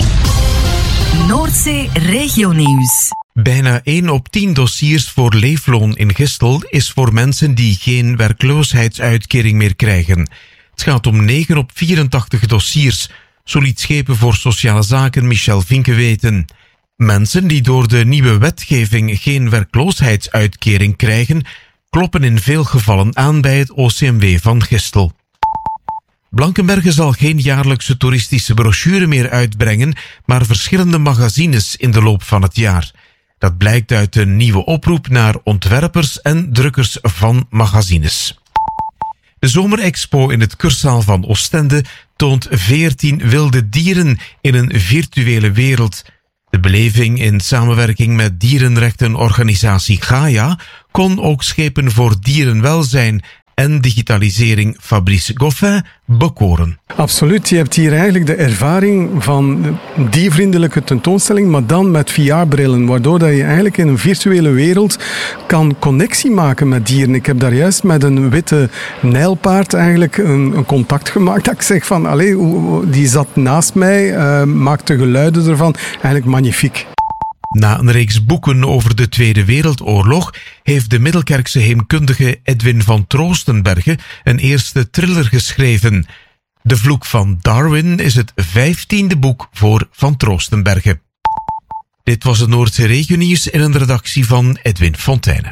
[SPEAKER 1] Noordzee Regionieuws.
[SPEAKER 2] Bijna 1 op 10 dossiers voor leefloon in Gistel is voor mensen die geen werkloosheidsuitkering meer krijgen. Het gaat om 9 op 84 dossiers. zo liet Schepen voor Sociale Zaken Michel Vinke weten. Mensen die door de nieuwe wetgeving geen werkloosheidsuitkering krijgen, kloppen in veel gevallen aan bij het OCMW van Gistel. Blankenberge zal geen jaarlijkse toeristische brochure meer uitbrengen, maar verschillende magazines in de loop van het jaar. Dat blijkt uit een nieuwe oproep naar ontwerpers en drukkers van magazines. De zomerexpo in het Kurzaal van Oostende toont 14 wilde dieren in een virtuele wereld. De beleving in samenwerking met dierenrechtenorganisatie Gaia kon ook Schepen voor Dierenwelzijn en digitalisering Fabrice Goffin bekoren.
[SPEAKER 12] Absoluut, je hebt hier eigenlijk de ervaring van die vriendelijke tentoonstelling, maar dan met VR-brillen, waardoor dat je eigenlijk in een virtuele wereld kan connectie maken met dieren. Ik heb daar juist met een witte nijlpaard eigenlijk een contact gemaakt. Dat ik zeg van, die zat naast mij, maakte geluiden ervan. Eigenlijk magnifiek.
[SPEAKER 2] Na een reeks boeken over de Tweede Wereldoorlog heeft de Middelkerkse heemkundige Edwin van Troostenberge een eerste thriller geschreven. De Vloek van Darwin is het 15e boek voor Van Troostenberge. Dit was het Noordzee Regionieuws in een redactie van Edwin Fontijne.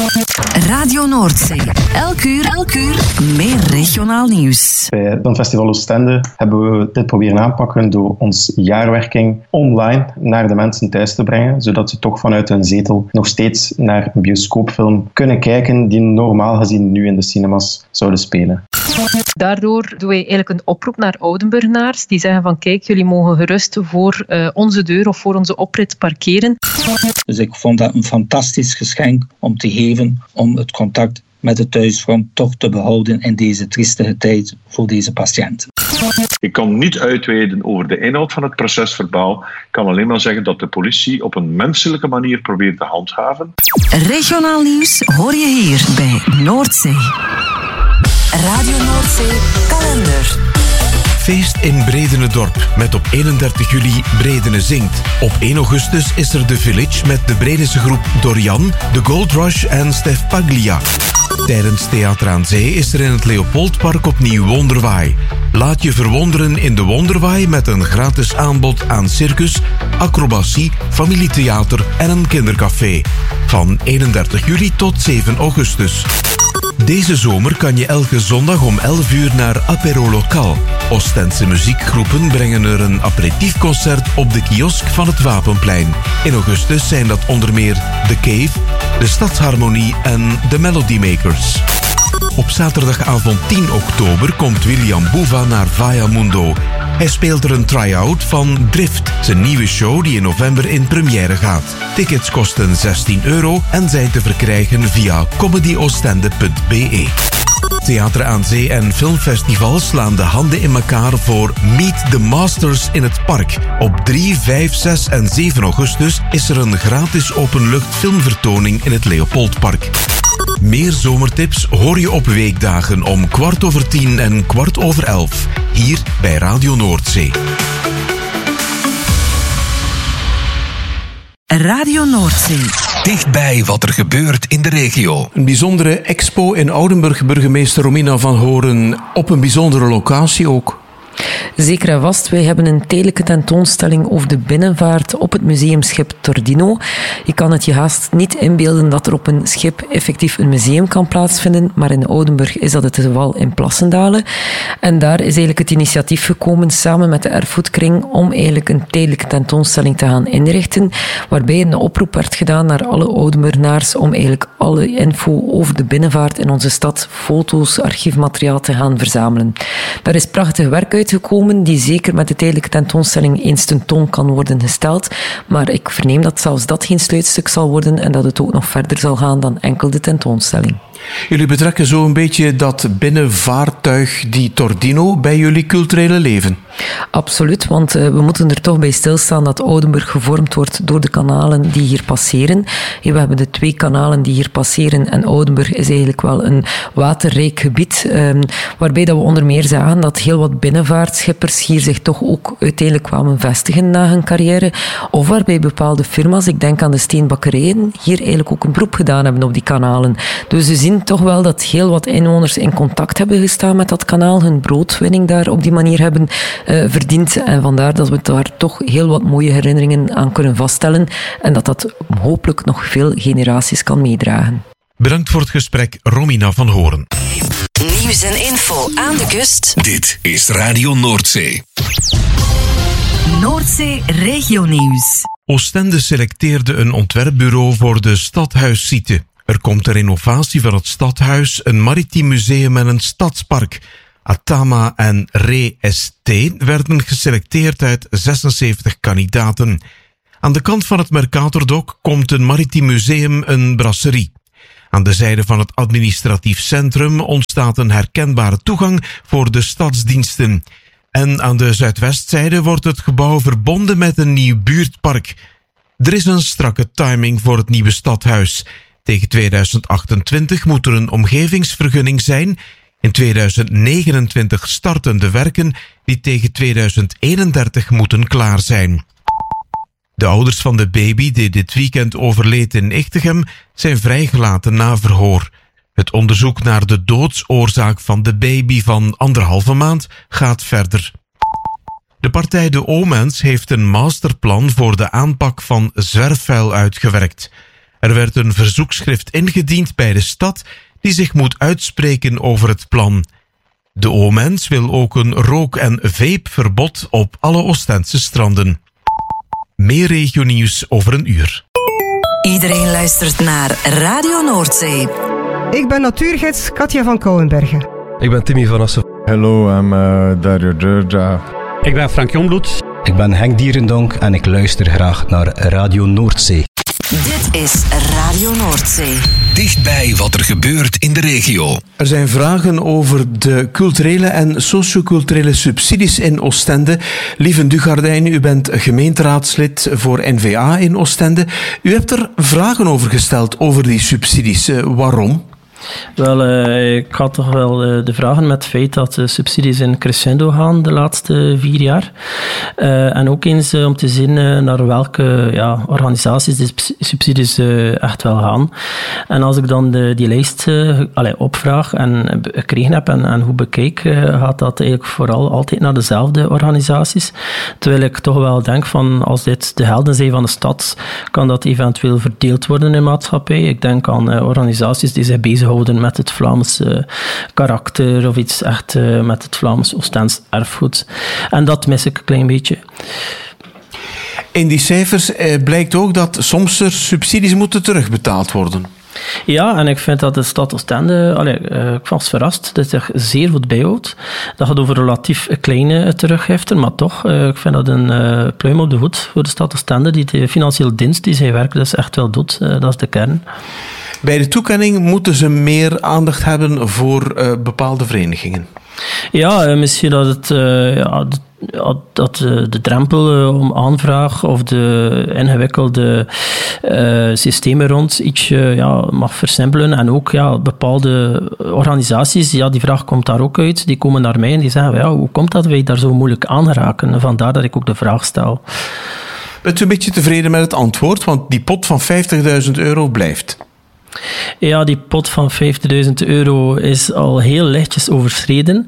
[SPEAKER 1] Radio Noordzee. Elk uur meer regionaal nieuws.
[SPEAKER 5] Bij het Festival Oostende hebben we dit proberen aanpakken door ons jaarwerking online naar de mensen thuis te brengen, zodat ze toch vanuit hun zetel nog steeds naar een bioscoopfilm kunnen kijken die normaal gezien nu in de cinemas zouden spelen.
[SPEAKER 11] Daardoor doen wij eigenlijk een oproep naar Oudenburgenaars die zeggen van kijk, jullie mogen gerust voor onze deur of voor onze oprit parkeren.
[SPEAKER 14] Dus ik vond dat een fantastisch geschenk om te geven, om het contact met de thuisfront toch te behouden in deze triestige tijd voor deze patiënten.
[SPEAKER 23] Ik kan niet uitweiden over de inhoud van het procesverbaal. Ik kan alleen maar zeggen dat de politie op een menselijke manier probeert te handhaven.
[SPEAKER 1] Regionaal nieuws hoor je hier bij Noordzee. Radio Noordzee kalender.
[SPEAKER 2] Feest in Bredenedorp met op 31 juli Bredene zingt. Op 1 augustus is er de Village met de Bredense groep Dorian, de Gold Rush en Stef Paglia. Tijdens Theater aan Zee is er in het Leopoldpark opnieuw Wonderwaai. Laat je verwonderen in de Wonderwaai met een gratis aanbod aan circus, acrobatie, familietheater en een kindercafé. Van 31 juli tot 7 augustus. Deze zomer kan je elke zondag om 11 uur naar Apéro Local. Oostense muziekgroepen brengen er een aperitiefconcert op de kiosk van het Wapenplein. In augustus zijn dat onder meer The Cave, de Stadsharmonie en de Melody Makers. Op zaterdagavond 10 oktober komt William Boeva naar Vaya Mundo. Hij speelt er een try-out van Drift, zijn nieuwe show die in november in première gaat. Tickets kosten €16 en zijn te verkrijgen via comedyoostende.be. Theater aan Zee en filmfestivals slaan de handen in elkaar voor Meet the Masters in het park. Op 3, 5, 6 en 7 augustus is er een gratis openlucht filmvertoning in het Leopoldpark. Meer zomertips hoor je op weekdagen om 10:15 en 11:15. Hier bij Radio Noordzee.
[SPEAKER 1] Radio Noordzee.
[SPEAKER 7] Dichtbij wat er gebeurt in de regio.
[SPEAKER 13] Een bijzondere expo in Oudenburg, burgemeester Romina van Horen, op een bijzondere locatie ook.
[SPEAKER 3] Zeker en vast. Wij hebben een tijdelijke tentoonstelling over de binnenvaart op het museumschip Tordino. Je kan het je haast niet inbeelden dat er op een schip effectief een museum kan plaatsvinden, maar in Oudenburg is dat het geval in Plassendalen. En daar is eigenlijk het initiatief gekomen samen met de Erfgoedkring om eigenlijk een tijdelijke tentoonstelling te gaan inrichten, waarbij een oproep werd gedaan naar alle Oudenburgenaars om eigenlijk alle info over de binnenvaart in onze stad, foto's, archiefmateriaal te gaan verzamelen. Daar is prachtig werk uitgekomen, die zeker met de tijdelijke tentoonstelling eens tentoon kan worden gesteld. Maar ik verneem dat zelfs dat geen sluitstuk zal worden en dat het ook nog verder zal gaan dan enkel de tentoonstelling.
[SPEAKER 13] Jullie betrekken zo een beetje dat binnenvaartuig, die Tordino, bij jullie culturele leven?
[SPEAKER 3] Absoluut, want we moeten er toch bij stilstaan dat Oudenburg gevormd wordt door de kanalen die hier passeren. We hebben de 2 kanalen die hier passeren en Oudenburg is eigenlijk wel een waterrijk gebied, waarbij dat we onder meer zagen dat heel wat binnenvaartschippers hier zich toch ook uiteindelijk kwamen vestigen na hun carrière, of waarbij bepaalde firma's, ik denk aan de steenbakkerijen, hier eigenlijk ook een beroep gedaan hebben op die kanalen. Dus we zien zien toch wel dat heel wat inwoners in contact hebben gestaan met dat kanaal, hun broodwinning daar op die manier hebben verdiend. En vandaar dat we daar toch heel wat mooie herinneringen aan kunnen vaststellen en dat hopelijk nog veel generaties kan meedragen.
[SPEAKER 2] Bedankt voor het gesprek, Romina van Horen.
[SPEAKER 1] Nieuws en info aan de kust.
[SPEAKER 7] Dit is Radio Noordzee.
[SPEAKER 1] Noordzee Regionieuws.
[SPEAKER 2] Oostende selecteerde een ontwerpbureau voor de stadhuissite. Er komt ter renovatie van het stadhuis een maritiem museum en een stadspark. Atama en Re-ST werden geselecteerd uit 76 kandidaten. Aan de kant van het Mercatordok komt een maritiem museum, een brasserie. Aan de zijde van het administratief centrum ontstaat een herkenbare toegang voor de stadsdiensten. En aan de zuidwestzijde wordt het gebouw verbonden met een nieuw buurtpark. Er is een strakke timing voor het nieuwe stadhuis. Tegen 2028 moet er een omgevingsvergunning zijn. In 2029 starten de werken die tegen 2031 moeten klaar zijn. De ouders van de baby die dit weekend overleed in Ichtegem zijn vrijgelaten na verhoor. Het onderzoek naar de doodsoorzaak van de baby van 1,5 maand gaat verder. De partij De O-Mens heeft een masterplan voor de aanpak van zwerfvuil uitgewerkt. Er werd een verzoekschrift ingediend bij de stad die zich moet uitspreken over het plan. De O-Mens wil ook een rook- en vapeverbod op alle Oostense stranden. Meer regionieuws over een uur.
[SPEAKER 1] Iedereen luistert naar Radio Noordzee.
[SPEAKER 15] Ik ben natuurgids Katja van Kouwenbergen.
[SPEAKER 18] Ik ben Timmy van Assen.
[SPEAKER 19] Hello, I'm Dario Georgia.
[SPEAKER 20] Ik ben Frank Jongbloed.
[SPEAKER 25] Ik ben Henk Dierendonk en ik luister graag naar Radio Noordzee.
[SPEAKER 1] Dit is Radio Noordzee.
[SPEAKER 7] Dichtbij wat er gebeurt in de regio.
[SPEAKER 13] Er zijn vragen over de culturele en socioculturele subsidies in Oostende. Lieven Dugardijn, u bent gemeenteraadslid voor N-VA in Oostende. U hebt er vragen over gesteld, over die subsidies. Waarom?
[SPEAKER 26] Wel, ik had toch wel de vragen met het feit dat de subsidies in crescendo gaan de laatste 4 jaar. En ook eens om te zien naar welke organisaties de subsidies echt wel gaan. En als ik dan die lijst opvraag en gekregen heb en hoe bekijk, gaat dat eigenlijk vooral altijd naar dezelfde organisaties. Terwijl ik toch wel denk van, als dit de helden zijn van de stad, kan dat eventueel verdeeld worden in de maatschappij. Ik denk aan organisaties die zich bezighouden met het Vlaamse karakter of iets echt met het Vlaams Oostends erfgoed. En dat mis ik een klein beetje.
[SPEAKER 13] In die cijfers blijkt ook dat soms er subsidies moeten terugbetaald worden.
[SPEAKER 26] Ja, en ik vind dat de stad Oostende, ik was verrast, dat zich zeer goed bijhoudt. Dat gaat over relatief kleine teruggiften, maar toch, ik vind dat een pluim op de hoed voor de stad Oostende, die de financiële dienst die zij werkt dus echt wel doet. Dat is de kern.
[SPEAKER 13] Bij de toekenning moeten ze meer aandacht hebben voor bepaalde verenigingen.
[SPEAKER 26] Ja, misschien dat het dat de drempel om aanvraag of de ingewikkelde systemen rond iets mag versimpelen. En ook bepaalde organisaties, die vraag komt daar ook uit, die komen naar mij en die zeggen, hoe komt dat wij daar zo moeilijk aan raken? Vandaar dat ik ook de vraag stel.
[SPEAKER 13] Bent u een beetje tevreden met het antwoord? Want die pot van €50.000 blijft.
[SPEAKER 26] Ja, die pot van €50.000 is al heel lichtjes overschreden.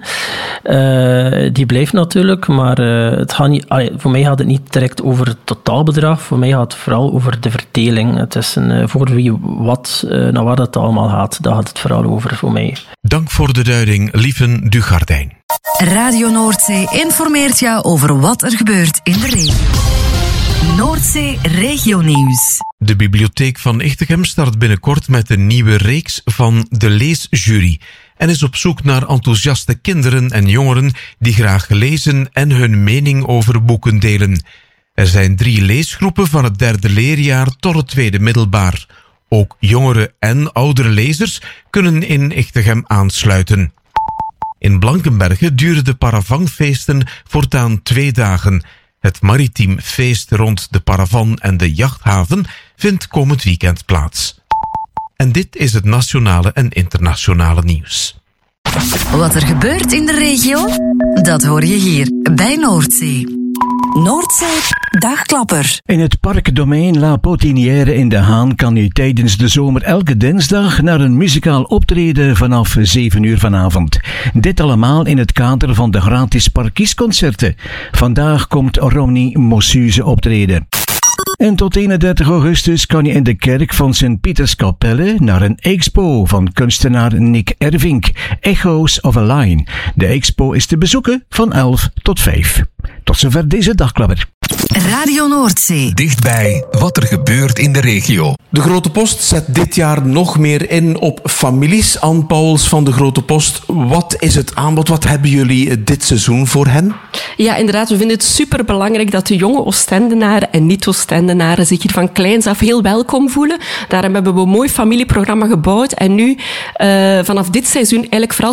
[SPEAKER 26] Die blijft natuurlijk, maar het gaat niet, voor mij gaat het niet direct over het totaalbedrag. Voor mij gaat het vooral over de verdeling. Het is voor wie wat, naar waar het allemaal gaat. Daar gaat het vooral over voor mij.
[SPEAKER 2] Dank voor de duiding, Lieven Dugardijn.
[SPEAKER 1] Radio Noordzee informeert jou over wat er gebeurt in de regio. Noordzee Regionieuws.
[SPEAKER 2] De bibliotheek van Ichtegem start binnenkort met een nieuwe reeks van de Leesjury en is op zoek naar enthousiaste kinderen en jongeren die graag lezen en hun mening over boeken delen. Er zijn 3 leesgroepen van het 3e leerjaar tot het 2e middelbaar. Ook jongere en oudere lezers kunnen in Ichtegem aansluiten. In Blankenberge duren de Paravanfeesten voortaan 2 dagen. Het maritiem feest rond de Paravan en de jachthaven vindt komend weekend plaats. En dit is het nationale en internationale nieuws.
[SPEAKER 1] Wat er gebeurt in de regio, dat hoor je hier bij Noordzee. Noordzee Dagklapper.
[SPEAKER 8] In het parkdomein La Potinière in De Haan kan u tijdens de zomer elke dinsdag naar een muzikaal optreden vanaf 7 uur vanavond. Dit allemaal in het kader van de gratis parkiesconcerten. Vandaag komt Ronnie Mossuze optreden. En tot 31 augustus kan je in de kerk van Sint-Pieterskapelle naar een expo van kunstenaar Nick Ervink, Echoes of a Line. De expo is te bezoeken van 11 tot 5. Tot zover deze dagklapper.
[SPEAKER 1] Radio Noordzee.
[SPEAKER 7] Dichtbij wat er gebeurt in de regio.
[SPEAKER 13] De Grote Post zet dit jaar nog meer in op families. Anne Pauwels van de Grote Post. Wat is het aanbod? Wat hebben jullie dit seizoen voor hen?
[SPEAKER 21] Ja, inderdaad. We vinden het superbelangrijk dat de jonge Oostendenaren en niet-Oostendenaren zich hier van kleins af heel welkom voelen. Daarom hebben we een mooi familieprogramma gebouwd. En nu, vanaf dit seizoen, eigenlijk vooral